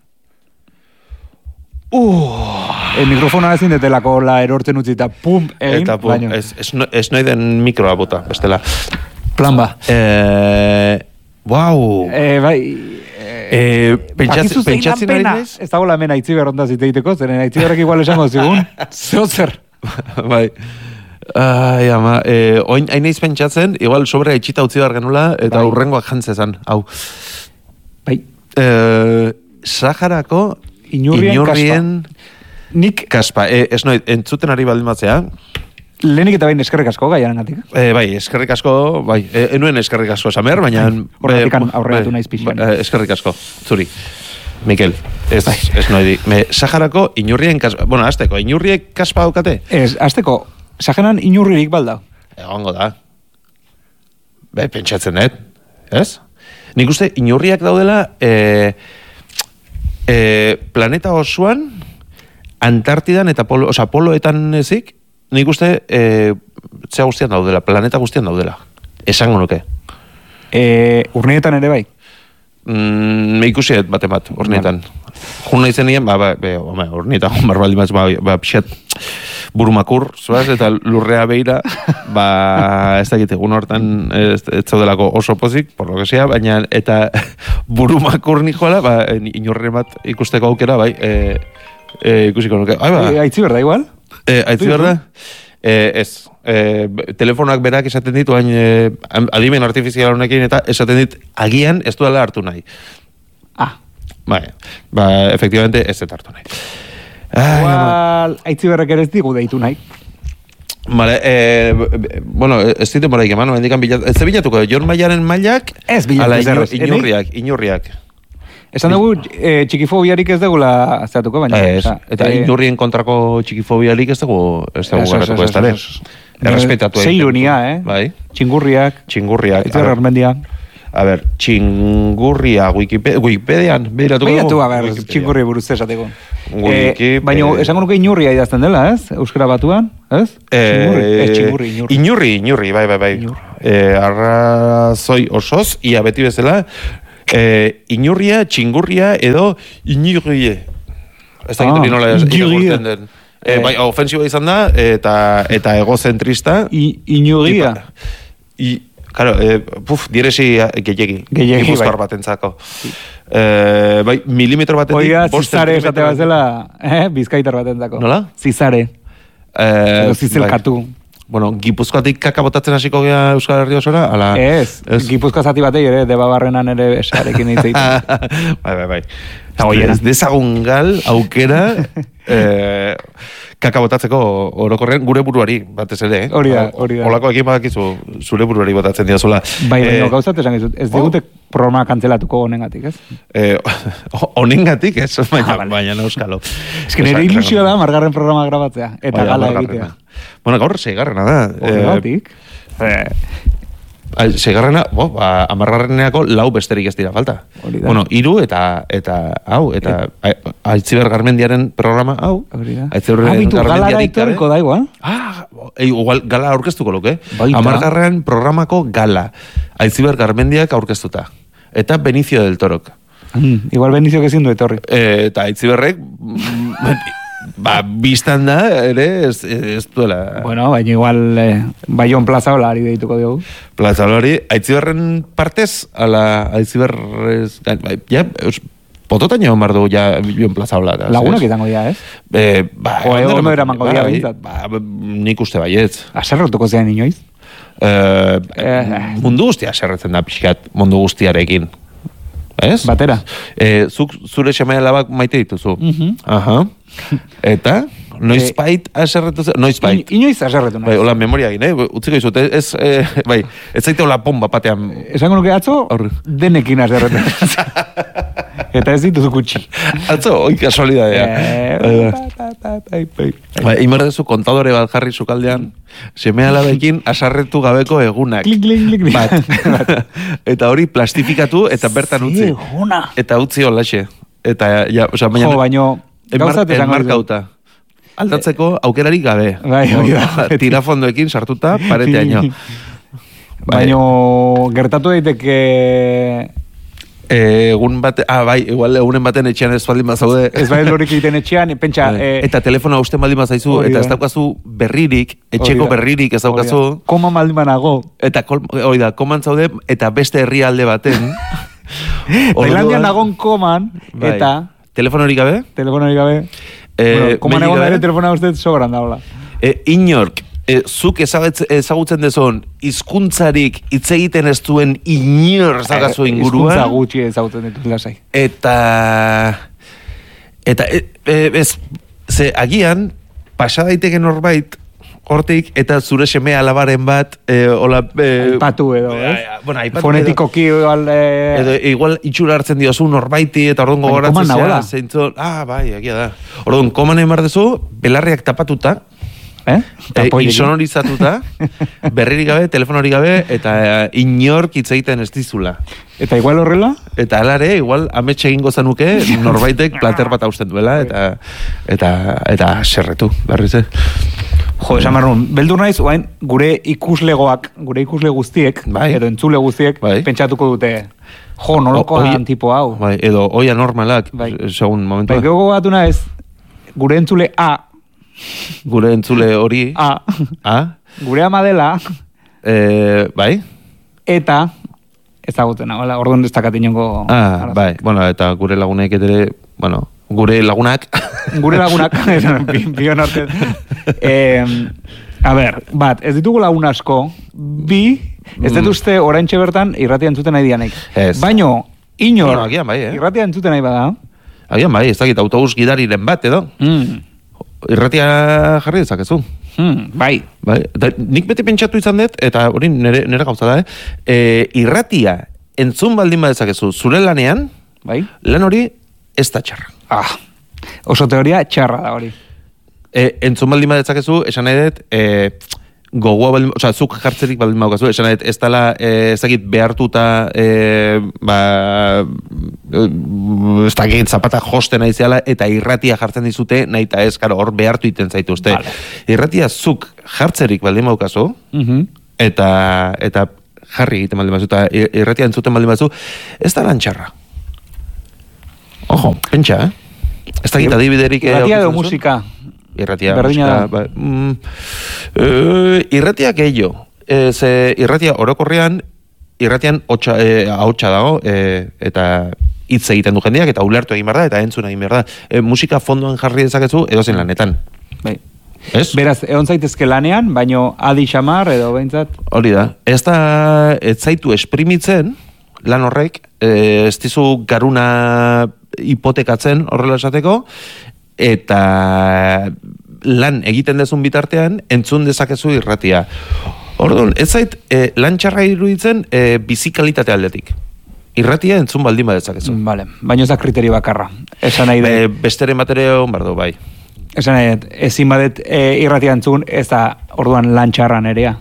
Uh, e, mikrofona ezin detelako la erortzen utzita, pum, egin, eta pum, baino. Ez, ez, ez noi den mikroa bota, bestela. Plan ba. Eh, wow. Eh, bai... Eh, pentsatzen, pentsatzen ari naiz? Ez dago la mena Aitziber onda ziteiteko, zeren Aitziberrek igual esango zigun, zehozer. Bai. Ai, ama, eh, oin hain naiz pentsatzen, igual sobre etxita utzi behar genula, eta bai. Urrengoak jantzezan, hau. Bai. Eh, Saharako inurrien, inurrien kaspa. Nik kaspa. Eh, ez noi, entzuten ari baldin batzea. Lehenik eta bain eskerrik asko gaiaren gatik. Eh, bai, eskerrik asko, bai. Eh, enuen eskerrik asko esamer, baina... Horretik eh, aurreatu naiz pixan. Eh, eskerrik asko, zuri. Mikel, ez, bai. Ez noi di. Me, Saharako inurrien kaspa... Bueno, azteko, inurriek kaspa daukate? Ez, azteko, Saharan inurririk balda. Egongo da. Be, pentsatzen dut, ez? Nik uste, inurriak daudela... Eh, eh, planeta osoan, Antartidan eta polo, oza, poloetan ezik, nik uste, e, zea guztian daudela, planeta guztian daudela. Esango nuke. E, urnietan ere bai? Mm, ikusiet bate bat, urnietan. Jun nahi zenien, ba, ba, be, ome, urnietan, jumar baldi maz, ba, ba, pixat, burumakur, zuaz, eta lurrea beira, ba, ez dakit, egun hortan ez, ez zaudelako oso pozik, por lo que sea, baina, eta burumakur nikoela, ba, inorren bat ikusteko aukera, bai, e, e, ikusiko nuke. Ai, ba. E, Aitzi berda, igual? Eh, Aitzi berda? Eh, ez. Eh, telefonak berak esaten ditu, hain eh, adimen artifizial honekin, eta esaten dit, agian ez duela hartu nahi. Ah. Bai, ba, efectivamente ez ez hartu nahi. Igual, Aitzi berrek ere ez digu deitu nahi. Vale, eh, bueno, ez ditu moraik eman, mendikan bilatu, ez bilatuko, Jon Maiaren mailak, ez bilatu, inurriak, inurriak. Esan dugu, e, txikifobiarik ez dugula zeatuko, baina... Ez, eta e, inurrien kontrako txikifobiarik ez dugu, ez dugu garratuko ez dara. Errespetatu egiten. Ze ironia, eh? Bai. Txingurriak. Txingurriak. Itzer Armendia. A ber, txingurria Wikipedia, Wikipedian, behiratuko dugu? Behiratu, a ber, txingurri buruz ezateko. Wikipedia. Baina, esango nuke inurria idazten dela, ez? Euskara batuan, ez? Txingurri, ez txingurri, inurri. Inurri, inurri, bai, bai, bai. Arrazoi osoz, ia beti bezala, Eh, inurria, txingurria edo inurrie. Ez da gitari nola irakurtzen den. Eh, bai, ofensiba izan da, eta, eta egozentrista. Inurria. I, claro, eh, puf, diresi gehiagi. Gehiagi, bai. Batentzako. Eh, bai, milimetro batetik... Oia, zizare esate bazela, eh, bizkaitar batentzako. Nola? Zizare. Eh, edo zizelkatu. Bai. Bueno, Gipuzkoatik kaka botatzen hasiko gea Euskal Herri osora? Ala, ez, ez, Gipuzkoa zati batei ere, debabarrenan ere esarekin egiten. Bai, bai, bai. Ez dezagun gal, aukera, eh, kaka botatzeko orokorrean gure buruari, batez ere. Eh? Hori da, hori da. Olako ekin badakizu, zure buruari botatzen diazula. Bai, baina eh, gauzat esan gizut, ez digute oh. programa kantzelatuko honengatik, ez? Eh, honengatik, ez? Baina, ah, baina euskalo. Ez que nire ilusioa da, margarren programa grabatzea, eta Oia, gala egitea. Bueno, gaur seigarrena da. Horregatik. Eh, seigarrena, bo, ba, amargarreneako lau besterik ez dira falta. Bueno, hiru eta eta hau, eta Aitziber Garmendiaren programa hau. Aitziber Garmendiarik gabe. Da igual. Ah, igual gala aurkeztuko luke. Amargarren programako gala. Aitziber Garmendiak aurkeztuta. Eta Benicio del Torok. Mm, igual Benicio que zindu etorri. Eh, eta Aitziberrek... Ba, biztan da, ere, ez, ez duela... Bueno, baina igual, eh, Baion Plaza Olari deituko diogu. Plaza Olari, Aitziberren partez, ala Aitziberrez... Ja, pototan jo mardu, ja, Baion Plaza Olari. Lagunak izango dira, ez? Eh, ba... Jo, egon no eramango dira, bintzat. Ba, nik uste baietz. Aserrotuko zean inoiz? Eh, eh, mundu guztia aserretzen da, pixkat, mundu guztiarekin. Ez? Batera. Eh, zuk zure seme alabak maite dituzu. Uh-huh. Aha. Eta, noizbait aserretu zen, noizbait. Inoiz aserretu nahi. Bai, hola, memoria egin, eh? Utziko izut, ez, eh, bai, ez zaite hola pomba patean. Esango nuke atzo, denekin aserretu. Eta ez dituzu kutsi. Atzo, oi kasualidadea. Bai, imardezu kontadore bat jarri sukaldean, seme alabekin asarretu gabeko egunak. Klik, klik, klik. Bat. Eta hori plastifikatu eta bertan utzi. Eta utzi holaxe. Eta, ja, oza, baina... Jo, baino... Enmarkauta. Aldatzeko aukerarik gabe. Bai, bai, bai. Tirafondoekin sartuta pareteaino. Baino, gertatu daiteke... Egun bate, ah, bai, igual egunen baten etxean ez baldin bazaude. Ez bai lorik egiten etxean, pentsa... Eh, eta telefona uste baldin bazaizu, eta ez daukazu berririk, etxeko berririk ez daukazu. Koma baldin banago. Eta, hori da, koman zaude, eta beste herrialde baten. Tailandian nagon koman, bai. Eta... Telefonorik gabe? Telefonorik gabe. Eh, bueno, koman egon ere telefona ustez sobran daula. Eh, inork, eh, zuk ezagutzen dezon, hizkuntzarik hitz egiten ez duen inor zagazu eh, inguruan. Hizkuntza gutxi ezagutzen dituz lasai. Eta... Eta, eh, ez, ze agian, pasa daiteke norbait, hortik, eta zure seme alabaren bat, eh, hola... Eh, aipatu edo, eh? Bueno, aipatu fonetikoki igual... Eh... Edo, igual itxura hartzen diozu norbaiti, eta orduan gogoratzen zera, zeintzon... Ah, bai, egia da. Orduan, koman emar dezu, belarriak tapatuta, eh? E, insonorizatuta, berririk gabe, telefonorik gabe, eta eh, inork hitz egiten ez dizula. Eta igual horrela? Eta alare, igual ametxe egingo zanuke, norbaitek plater bat hausten duela, eta eta eta serretu, berriz, eh? Jo, esan marrun, beldur naiz, oain, gure ikuslegoak, gure ikusle guztiek, bai. Edo entzule guztiek, bai. Pentsatuko dute, jo, nolokoan tipo hau. Bai, edo oia normalak, bai. Segun momentua. Bai, gego batu naiz, gure entzule A. Gure entzule hori. A. A. Gure ama dela. Eh, bai. Eta, ezaguten, hola, orduan ez dakat inongo... Ah, arazo. Bai, bueno, eta gure lagunek ere, bueno, gure lagunak. Gure lagunak, bion arte. Eh, a ber, bat, ez ditugu lagun asko, bi, ez dut uste oraintxe bertan irratia entzuten nahi dianek. Ez. Baino, inor, bueno, agian bai, eh? Irratia entzuten nahi bada. Agian bai, ez dakit autobus gidariren bat, edo? Mm. Irratia jarri dezakezu. Hmm, bai. Bai, da, nik beti pentsatu izan dut, eta hori nire, nire gauza da, eh? E, irratia entzun baldin badezakezu zure lanean, bai? Lan hori ez da txarra. Ah, oso teoria txarra da hori. E, entzun baldin badezakezu, esan nahi dut, e, gogoa baldin, oza, zuk jartzerik baldin badukazu, esan nahi dut, ez dala, e, ez dakit behartuta, e, ba, ez dakit zapata josten aizeala, eta irratia jartzen dizute, nahi eta ez, karo, hor behartu iten zaituzte. Vale. Irratia zuk jartzerik baldin badukazu, uh-huh. eta, eta jarri egiten baldin baduzu, eta irratia entzuten baldin baduzu, ez da lan txarra. Ojo, pentsa, eh? Ez dakit adibiderik... Irratia edo musika? Irratia, Berdina musika... Ba, mm, e, irratia gehiago. E, ze irratia orokorrean, irratian hotxa, e, ahotsa dago, e, eta hitz egiten du jendeak, eta ulertu egin behar da, eta entzun egin behar da. E, musika fondoan jarri dezakezu, edozein lanetan. Bai. Ez? Beraz, egon zaitezke lanean, baino adi xamar edo behintzat? Hori da. Ez da, ez zaitu esprimitzen, lan horrek, e, ez dizu garuna hipotekatzen horrela esateko, eta lan egiten dezun bitartean, entzun dezakezu irratia. Orduan, ez zait, e, lan txarra iruditzen e, bizikalitate aldetik. Irratia entzun baldin badezakezu. Vale, baina ez da kriterio bakarra. Esan nahi e, Besteren batere hon bardo, bai. Esan nahi dut, ezin badet e, irratia entzun, ez da orduan lan txarra nerea.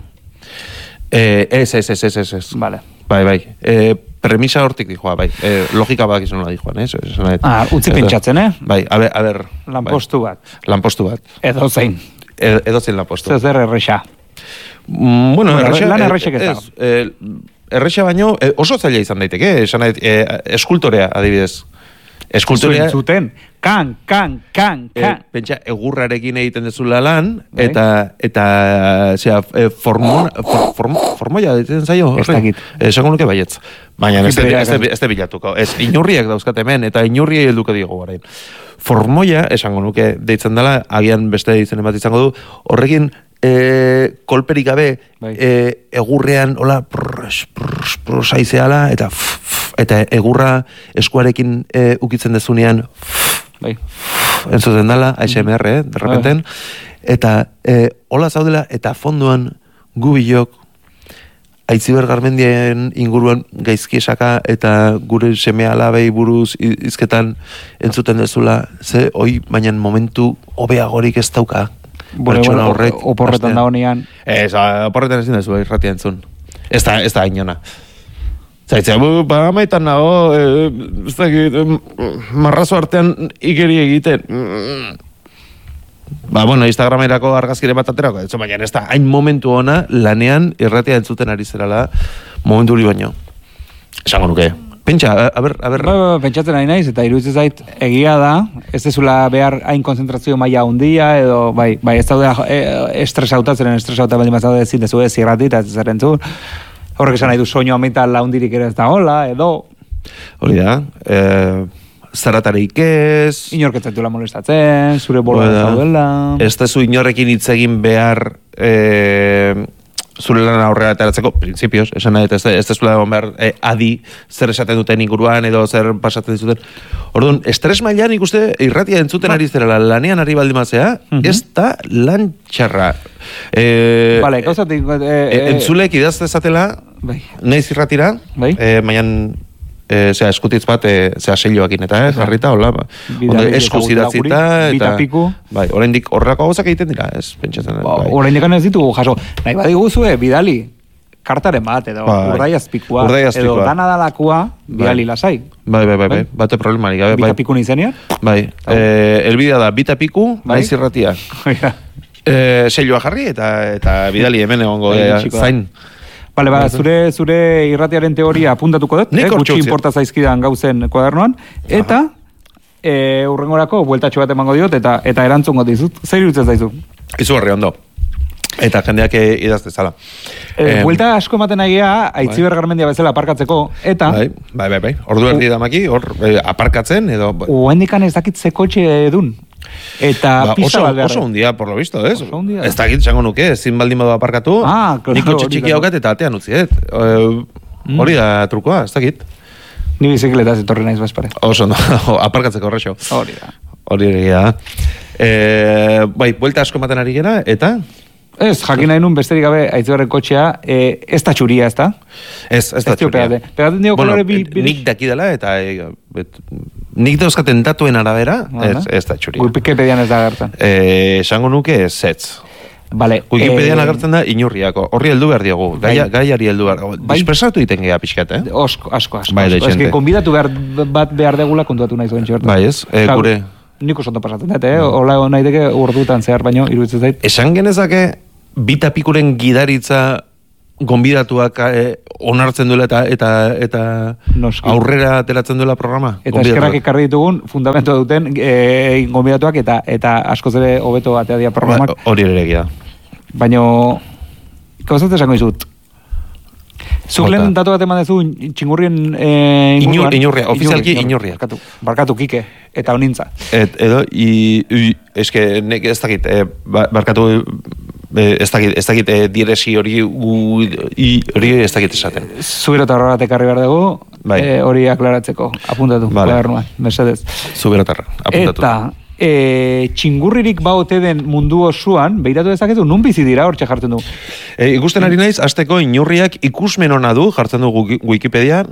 E, ez, ez, ez, ez, ez, ez. Vale. Bai, bai. E, premisa hortik dijoa, bai. E, logika badak izan nola dijoan, eh? Ah, utzi pentsatzen, eh? Bai, a ber, a ber. Lanpostu bai. bat. Lanpostu bat. Edo zein. E, edo zein lanpostu. Zer erresa. Mm, bueno, erresa... Lan erresek ez dago. Eh, erresa baino, eh, oso zaila izan daiteke, esan nahi, eh, eskultorea, adibidez. Eskultorea... Zuten, kan, kan, kan, kan. E, pentsa, egurrarekin egiten dezula lan, eta, eta, zera, e, formon, for, form, formoia egiten zaio, horre? Esango nuke baietz. Baina, ez de bilatuko. Ez, inurriak dauzkat hemen, eta inurri helduko diego garain. Formoia, esango nuke deitzen dela, agian beste ditzen bat izango du, horrekin, e, kolperik gabe, e, egurrean, hola, prrrs, prrrs, prrrs, aizeala, eta eta egurra eskuarekin e, ukitzen dezunean bai. Entzuten dala, A S M R, eh, derrepenten, eta e, hola zaudela, eta fondoan gubilok Aitziber Garmendien inguruan gaizki esaka eta gure seme alabei buruz izketan entzuten dezula, ze hoi baina momentu hobeagorik ez dauka. Pertsona horrek. Oporretan da honean. Ez, oporretan ezin dezu, irratia entzun. Ez da, ez da inona. Zaitzea, ba, amaitan nago, e, ez dakit, marrazo artean ikeri egiten. Ba, bueno, Instagramerako argazkire bat aterako, ez baina ez da, hain momentu ona, lanean irratia entzuten ari zerala, momentu hori baino. Esango nuke. Pentsa, a ber, a ber... Ba, ba, pentsatzen ari naiz, eta iruditzen zait, egia da, ez dezula behar hain konzentrazio maila handia, edo, bai, bai, ez daude e, estresauta, zeren estresauta baldin bat zaude ezin dezu ez irrati, eta ez zer entzun. Horrek esan nahi du soinu amaitan laundirik ere ez da hola, edo... Hori da, eh... zaratarik ez... Inorketzatula molestatzen, zure bola ez daudela... Ez dezu inorrekin hitz egin behar e, zure lan aurrera ateratzeko, prinsipioz, esan nahi, ez, ez dezula egon behar e, adi zer esaten duten inguruan edo zer pasatzen dizuten. Orduan, estres mailan ikuste irratia entzuten ari zera, lanean ari baldimazea, uh-huh. Ez da lan txarra. E, vale, gauzatik... E, e, entzulek idaztezatela, bai. Naiz irratira, bai. E, maian... E, zera, eskutitz bat, e, zera, selloakin eta, eh, jarrita, hola, ba, eskuz idatzita, eta, bai, oraindik horrako gauzak egiten dira, ez, pentsatzen. Ba, bai. Oraindik ez ditugu, jaso, nahi badiguzue, bidali, kartaren bat, edo, bai. urdaiazpikua, edo, danadalakoa, bidali bai. Lasai. Bai, bai, bai, bai, bate problemarik, bai. Bitapiku nizenean? Bai, e, elbidea da, bitapiku, bai. Naiz irratia. e, selloa jarri, eta, eta bidali hemen egongo, e, zain. Bale, ba, zure, zure irratiaren teoria apuntatuko dut, eh, gutxi inporta zaizkidan gauzen kuadernoan, eta e, urrengorako bueltatxo bat emango diot, eta eta erantzungo dizut. Zer irutzen zaizu? Izu horri ondo. Eta jendeak idazte zala. E, eh, buelta asko ematen agia, Aitziber Garmendia bezala aparkatzeko, eta... Bai, bai, bai, bai. Ordu erdi damaki, hor eh, aparkatzen, edo... Uendikan ez dakit ze kotxe edun. Eta ba, pista bat behar. Oso hundia, por lo visto, ez? Oso hundia. Ez dakit, zango nuke, ezin baldin badu aparkatu, ah, claro, nik kotxe txiki haukat eta atean utziet. Hori da trukoa, ez dakit. Ni bizikletaz etorri naiz bazpare. Oso, no, aparkatzeko horrexo. Hori da. Hori da. E, bai, buelta asko ematen ari gera, eta... Ez, jakin nahi nun besterik gabe Aitziberren kotxea, eh, ez da txuria, ez da? Ez, ez da txuria. Pegaten dio bueno, kolore bi... bi... nik daki dela, eta e, bet, nik dauzkaten datuen arabera, ez, ez da txuria. Wikipedian ez da agertzen. Eh, esango nuke ez, ez. Vale, Wikipedian eh, agertzen da inurriako. Horri heldu behar diogu. Gaia, gaiari heldu behar. Bai, dispersatu iten geha pixkat, eh? Osko, asko, asko. Bai, asko. Ez que konbidatu behar, bat behar degula kontuatu nahi zuen txertu. Bai, ez? E, gure... Nik oso ondo pasatzen dut, eh? Ola nahi deke urdutan zehar, baino, iruditzen zait. Esan genezake, bitapikuren gidaritza gonbidatuak eh, onartzen duela eta eta eta Noski. Aurrera ateratzen duela programa. Eta eskerrak ekarri ditugun fundamento duten eh, gonbidatuak eta eta askoz ere hobeto batea dia programak. Ba, hori ere egia. Baino gauzat esango dizut. Zuk lehen datu bat eman dezu txingurrien eh, inguruan. Inurria, ofizialki inurria. Barkatu, barkatu Kike eta honintza. Et, edo, i, i, eske, nek ez dakit, eh, barkatu, eh, ez dakit, ez dakit eh, diresi hori, u, i, hori ez dakit esaten. Zubero eta horra tekarri behar dugu, bai. eh, hori aklaratzeko, apuntatu, vale. Kuadernuan, mesedez. Zubero eta apuntatu. Eta, E, txingurririk baote den mundu osoan, behiratu dezakezu, nun bizi dira hor jartzen du? E, ikusten ari naiz, azteko inurriak ikusmen ona du, jartzen du Wikipedian,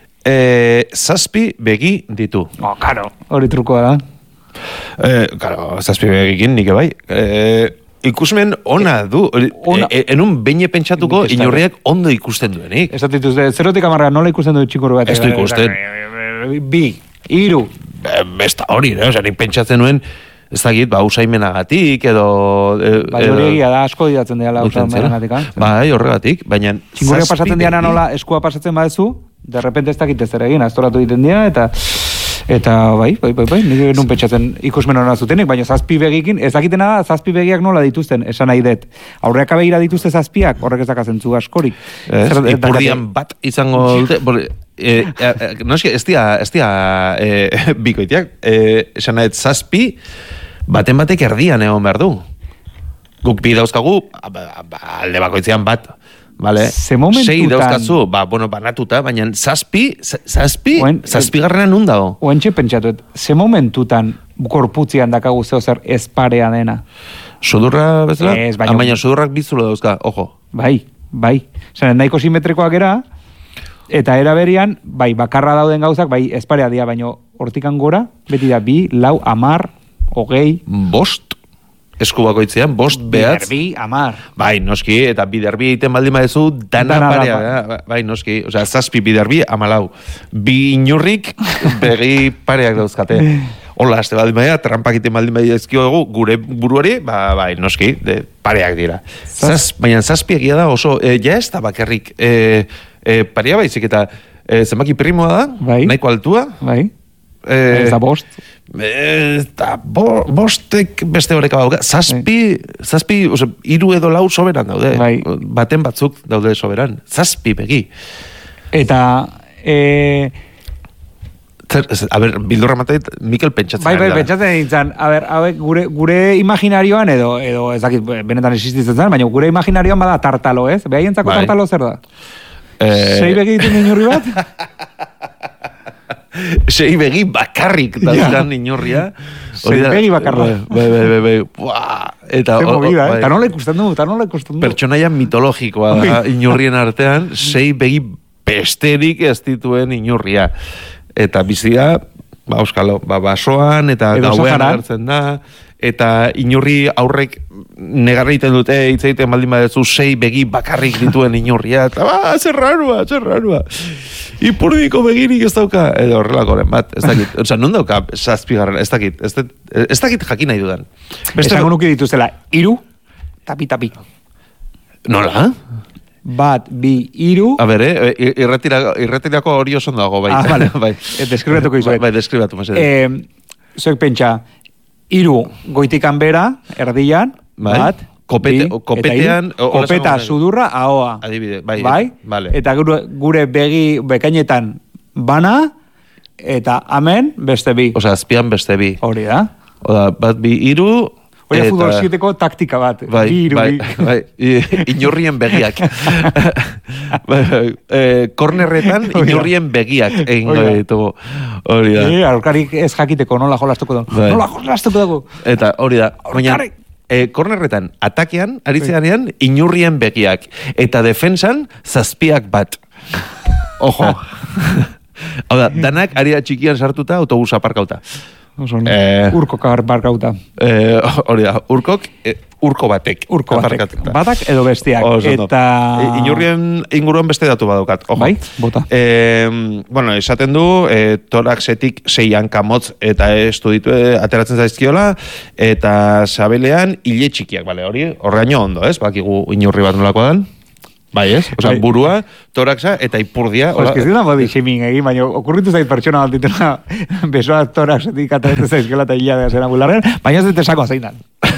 e, zazpi begi ditu. Oh, karo, hori trukoa da. E, karo, zazpi begikin, nik bai. E, ikusmen ona du. Ona. E, enun beine pentsatuko inurriak ondo ikusten duenik. Ez datituzte, zerotik amarra nola ikusten du txingurri bat? Ez du ikusten. Bi, hiru. Ez da hori, ne? Osa, nik pentsatzen nuen, ez dakit, ba, usaimenagatik, edo... E, bai, hori egia da, asko didatzen dela usaimenagatik, eh? Bai, horregatik, baina... Txingurriak pasatzen diana nola, eskua pasatzen badezu, de repente ez dakit ez ere egin, astoratu egiten dira, eta... Eta bai, bai, bai, bai, nik nun pentsatzen ikusmen hona zutenik, baina zazpi begikin, ez dakitena da, zazpi begiak nola dituzten, esan nahi dut. Aurreak abegira dituzte zazpiak, horrek ezakazen zu askorik. Ez, ipurdian bat izango dute, e, e, no eski, ez dia, ez dia e, bikoitiak, e, esan nahi zazpi, baten batek erdian egon behar du. Guk bi dauzkagu, alde bakoitzean bat, vale. Sei dauzkazu, ba, bueno, banatuta, baina zazpi, zazpi, zazpi garrana nun dago. Oentxe pentsatuet, ze momentutan gorputzian dakagu zeo zer esparea dena? Sudurra bezala? Ez, baina... Baina sudurrak bizulo dauzka, ojo. Bai, bai. Zene, nahiko simetrikoak era, eta era berian, bai, bakarra dauden gauzak, bai, esparea dia, baina hortikan gora, beti da, bi, lau, amar, hogei... Bost? Esku bakoitzean, bost behatz. Biderbi, amar. Bai, noski, eta biderbi egiten baldin badezu, dana, dana parea. Ba. Bai, noski, osea, zazpi biderbi, amalau. Bi inurrik, begi pareak dauzkate. Hola, azte baldin badea, trampak egiten baldin badea ezkio dugu, gure buruari, ba, bai, noski, de, pareak dira. Zaz, baina zazpi egia da oso, e, ja ez da bakarrik, e, e, parea baizik, eta e, zenbaki primoa da, bai. Nahiko altua. Bai. E, ez da bost. Eta bo, bostek beste horreka bauka. Zazpi, bai. Zazpi, oso, iru edo lau soberan daude. Bai. Baten batzuk daude soberan. Zazpi begi. Eta... E... Zer, a ber, bildurra mateit, Mikel pentsatzen. Bai, bai, pentsatzen nintzen. A ber, a ber, gure, gure imaginarioan edo, edo ez dakit, benetan existitzen zen, baina gure imaginarioan bada tartalo, ez? Behaientzako bai. Tartalo zer da? Eh... Sei begi ditu inurri bat? Sei begi bakarrik daudan inurria. Sei begi bakarrik. Bai, bai, bai, bai. Buah. Eta o, movida, eh? Ta nola ikusten du, ta nola ikusten du. Pertsonaia mitologikoa da inurrien artean, sei begi besterik ez dituen inurria. Eta bizia, ba, euskalo, ba, basoan, eta gauean hartzen da, eta inurri aurrek negarra egiten dute, hitz egiten baldin badezu, sei begi bakarrik dituen inurria, eta ba, zer rarua, zer rarua. Ipurdiko begirik ez dauka, edo horrelakoren bat, ez dakit, oza, non dauka zazpigarren, ez dakit, ez, ez dakit jakin nahi dudan. Esango nuke dituzela, iru, tapi, tapi. Nola? Bat, bi, iru... A ber, eh, irretirako, irretirako hori oso dago, bai. Ah, vale. Bai. E, deskribatuko izuet. Bai, deskribatu, mesede. Eh, Zoek pentsa, iru goitikan bera, erdian, bai. Bat, Kopete, bi, kopetean... Iru, kopeta, sudurra, ahoa. Adibide, bai. Bai? Vale. Eta gure, gure begi bekainetan bana, eta amen beste bi. Osa, azpian beste bi. Hori da. Oda, bat, bi, iru... Oia eta... futbol sieteko taktika bat. Bai, bi, iru, bai, bi. bai. Inurrien begiak. bai, eh, kornerretan inurrien begiak egingo ditugu. Hori da. E, aurkarik ez jakiteko nola jolastuko dugu. Bai. Nola jolastuko dugu. Eta hori da. Baina, e, kornerretan, atakean, aritzeanean, inurrien begiak. Eta defensan, zazpiak bat. Ojo. Hau da, danak aria txikian sartuta autobus aparkauta. Eh, urkok aparkauta. Eh, hori da, urkok, eh, urko batek. Urko batek. Batak edo bestiak. Oh, eta... E, inurrien inguruan beste datu badaukat. Ojo. Bai, bota. Eh, bueno, esaten du, eh, toraxetik sei hankamotz eta estu ditu eh, ateratzen zaizkiola, eta sabelean hile txikiak, bale, hori, horreaino ondo, ez? Bakigu inurri bat nolako dan. Bai, ez? Osa, burua, toraxa eta ipurdia. Ola, ez da body shaming egin, baina okurritu zait pertsona bat ditena besoa toraxetik ateratzen zaizkiola eta hila de zera bularren, baina ez dut esako zeinan.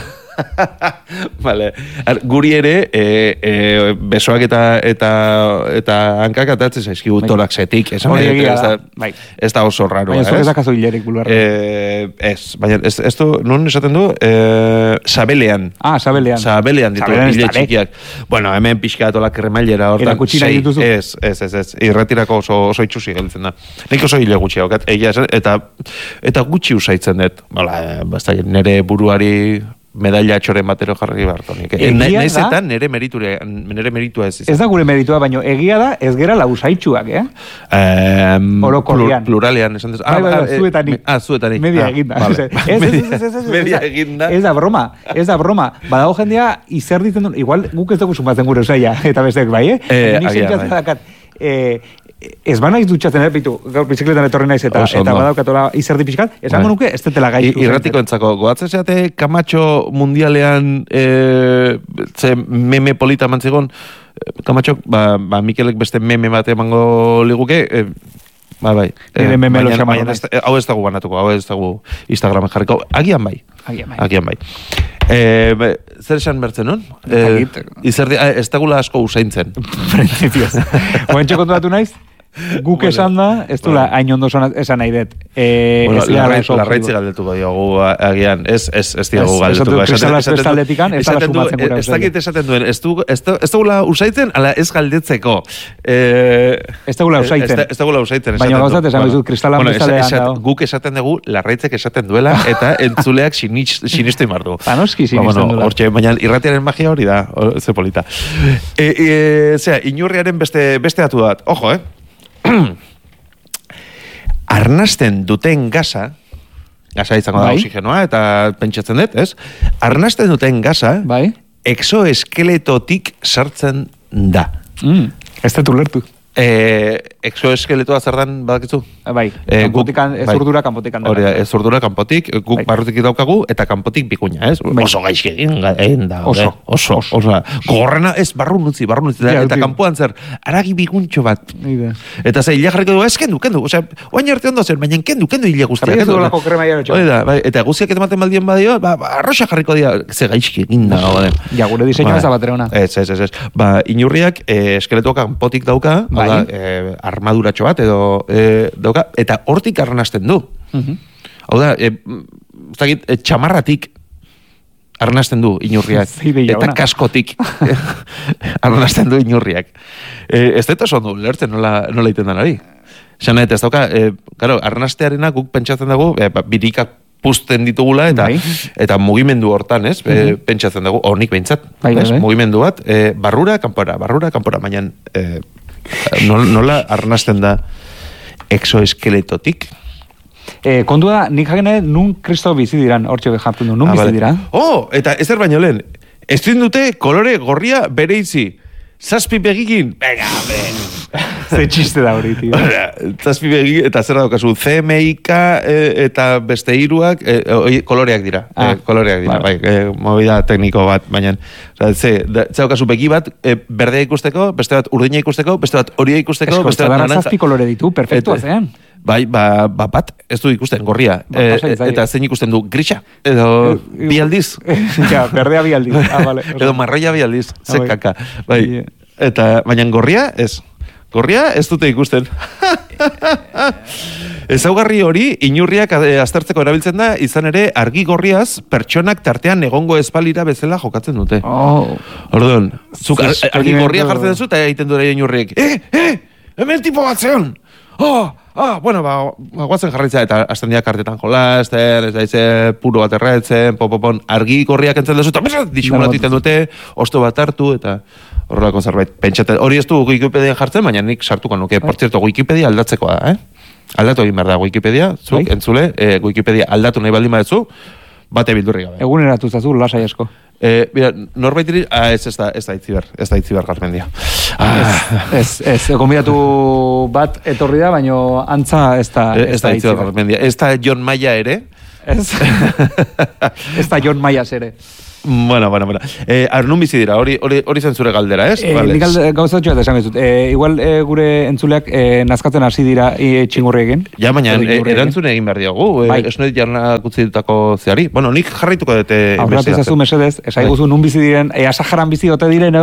Vale. Guri ere e, e, besoak eta eta eta hankak atatzen zaizkigu toraxetik, esan hori egia da, bai. Ez da oso raro, baina ez dakazu hilerik bularren. Eh, ez, baina ez, ez du, nun esaten du, eh, sabelean. Ah, sabelean. Sabelean ditu hile txikiak. Bueno, hemen pixka atola kremailera hortan. Erakutxina dituzu? Ez, ez, ez, ez. Irretirako oso, oso itxusi gelditzen da. Nik oso hile gutxi haukat, egia esan, eta, eta gutxi usaitzen dut. Bala, basta, nere buruari medalla txoren batero jarri bartonik. Naiz eta nere meriture, nere meritua ez izan. Ez da gure meritua, baino egia da ez gera lausaitxuak, eh? Um, Orokorrian. Pluralean, esan dezu. Ah, bai, bai, zuetanik. Ah, zuetanik. Media eginda. Vale. Ez, ez, ez, ez, ez. Media eginda. Ez da broma, ez da broma. Badago jendea izer ditzen duen, igual guk ez dugu sumatzen gure osaia, eta besteak bai, eh? Eh, Nik sentzatzen dakat, eh, ez ba naiz dutxatzen, eh, bitu, gaur bizikletan etorri naiz eta, eta badaukatola izerdi pixkat, esango nuke, ez tetela gai. Irratiko entzako, goatzen zeate Kamatxo mundialean e, ze meme polita mantzigon, Kamatxok, ba, ba Mikelek beste meme bat emango liguke, e, ba bai. Nire meme lo xamar. Hau ez dago banatuko, hau ez dago Instagramen jarriko, agian bai. Agian bai. Agian bai. E, be, zer esan bertzen, non? E, izerdi, ez dagula asko usaintzen. Principios. Oentxe kontuatu naiz? Guk esan da, ez dula hain ondo esan nahi dut. Eh, bueno, larraitze galdetuko diogu agian, ez, ez, ez diogu galdetuko. Kristalaz bestaldetikan, ez dala sumatzen gura. Ez dakit esaten duen, ez dugula usaitzen, ala ez galdetzeko. Ez dugula usaitzen. Ez dugula usaitzen. Baina gauzat, esan dut, kristalaz bestaldean dago. Guk esaten dugu, larraitzek esaten duela, eta entzuleak sinistu imardu. Panoski sinisten duela. Hortxe, baina irratiaren magia hori da, ze polita. Zera, inurriaren beste atu bat, ojo, eh? Arnasten duten gaza, gaza izango da oxigenoa, eta pentsatzen dut, ez? Arnasten duten gaza, bai? Exoeskeletotik sartzen da. Mm, ez dut ulertu. Eh, exoeskeletoa zer dan badakitzu? Bai, eh, kanpotikan, ez urdura kanpotikan. Hori da, ez urdura kanpotik, guk bai. Barrutik daukagu, eta kanpotik bikuña, ez? Bai. Oso gaizki egin da. Oso, oso, oso. oso. Gorrena ez barrun utzi, barrun utzi, ja, eta kanpoan zer, aragi bikuntxo bat. Ida. Eta ze, hile jarriko du, ez kendu, kendu, osea, oain arte ondo zer, baina kendu, kendu hile guztia. Kendu lako krema jarretxo. Hori da, bai, eta guztiak ematen baldien badio, ba, ba arroxa jarriko dira, ze gaizki egin da. Ja, gure diseinua ez da batera ona. Ez, ez, ez, ez. Ba, inurriak, eh, eskeletoa kanpotik dauka, bai. Da, eh, armaduratxo bat edo e, dauka, eta hortik arnasten du. Uh-huh. Hau da, e, zakit, e, txamarratik arnasten du inurriak. Eta kaskotik arnasten du inurriak. E, ez dut oso ondo lertzen nola, nola iten hori. Xana, eta ez dauka, e, claro, arnastearena guk pentsatzen dugu, e, ba, birikak puzten ditugula, eta bai. Eta mugimendu hortan, ez, uh-huh. Pentsatzen dugu, honik behintzat, bai, bai. Mugimendu bat, e, barrura, kanpora, barrura, kanpora, baina e, nola arnasten da exoeskeletotik? Eh, kontua da, nik jagene nun kristo bizi diran, hortxe jartzen du, nun ah, bizi vale. Diran? Oh, eta ez er baino lehen, ez dute kolore gorria bereizi, zazpi begikin, venga, ben. Ze txiste da hori, tío. Zazpi begikin, eta zer daukazu, C M I K e, eta beste hiruak e, koloreak dira, ah, e, koloreak dira, vale. Bai, e, movida tekniko bat, baina, ze, ze daukazu begi bat, e, berdea ikusteko, beste bat urdina ikusteko, beste bat horia ikusteko, Esko, beste bat naranja. Zazpi kolore ditu, perfektua zean. Bai, ba, ba, bat, ez du ikusten, gorria. Ba, e, eta zein ikusten du, grisa, edo e, bi aldiz. Ja, berdea bi aldiz. Ah, vale. Edo marroia bi aldiz, ze kaka. Bai, yeah. Eta, baina gorria, ez. Gorria, ez dute ikusten. Ezaugarri hori, inurriak aztertzeko erabiltzen da, izan ere, argi gorriaz, pertsonak tartean egongo espalira bezala jokatzen dute. Oh. Orduan, zuk argi gorria jartzen duzu, eta egiten dure inurriek, eh, eh, hemen tipo bat zeon! Oh, ah, bueno, ba, ba guatzen jarraitza, eta hasten dira kartetan jolasten, ez daize puro bat erretzen, popopon, argi gorriak entzen dezu, eta disimulatu iten dute, osto bat hartu, eta horrelako zerbait. Pentsate, hori ez du Wikipedian jartzen, baina nik sartuko nuke. Por cierto, Wikipedia aldatzekoa da, eh? Aldatu egin behar da Wikipedia, zuk, entzule, eh, Wikipedia aldatu nahi baldin badezu, bate bildurri gabe. Eguneratu zazu, lasai asko. Eh, mira, norbait diri, ah, ez, ez da, ez da itziber, ez da itziber Garmendia. Ah. Ez, ez, konbidatu bat etorri da, baino antza ez da, ez da itziber Garmendia. Ez da John Maia ere. Ez, ez da John Maia ere. Bueno, bueno, bueno. Eh, Arnun bizi dira, hori hori hori zen zure galdera, ez? Eh, nik gauzatxo eta esan bezut. Eh, igual eh, gure entzuleak eh, nazkatzen hasi dira e, txingurri egin. Ja, baina e, erantzune egin behar diogu. Bai. Ez noit jarnak utzi dutako zeari. Bueno, nik jarraituko dute... Aurratu zazu mesedez, esai guzu nun bizi diren, e, Saharan bizi ote diren,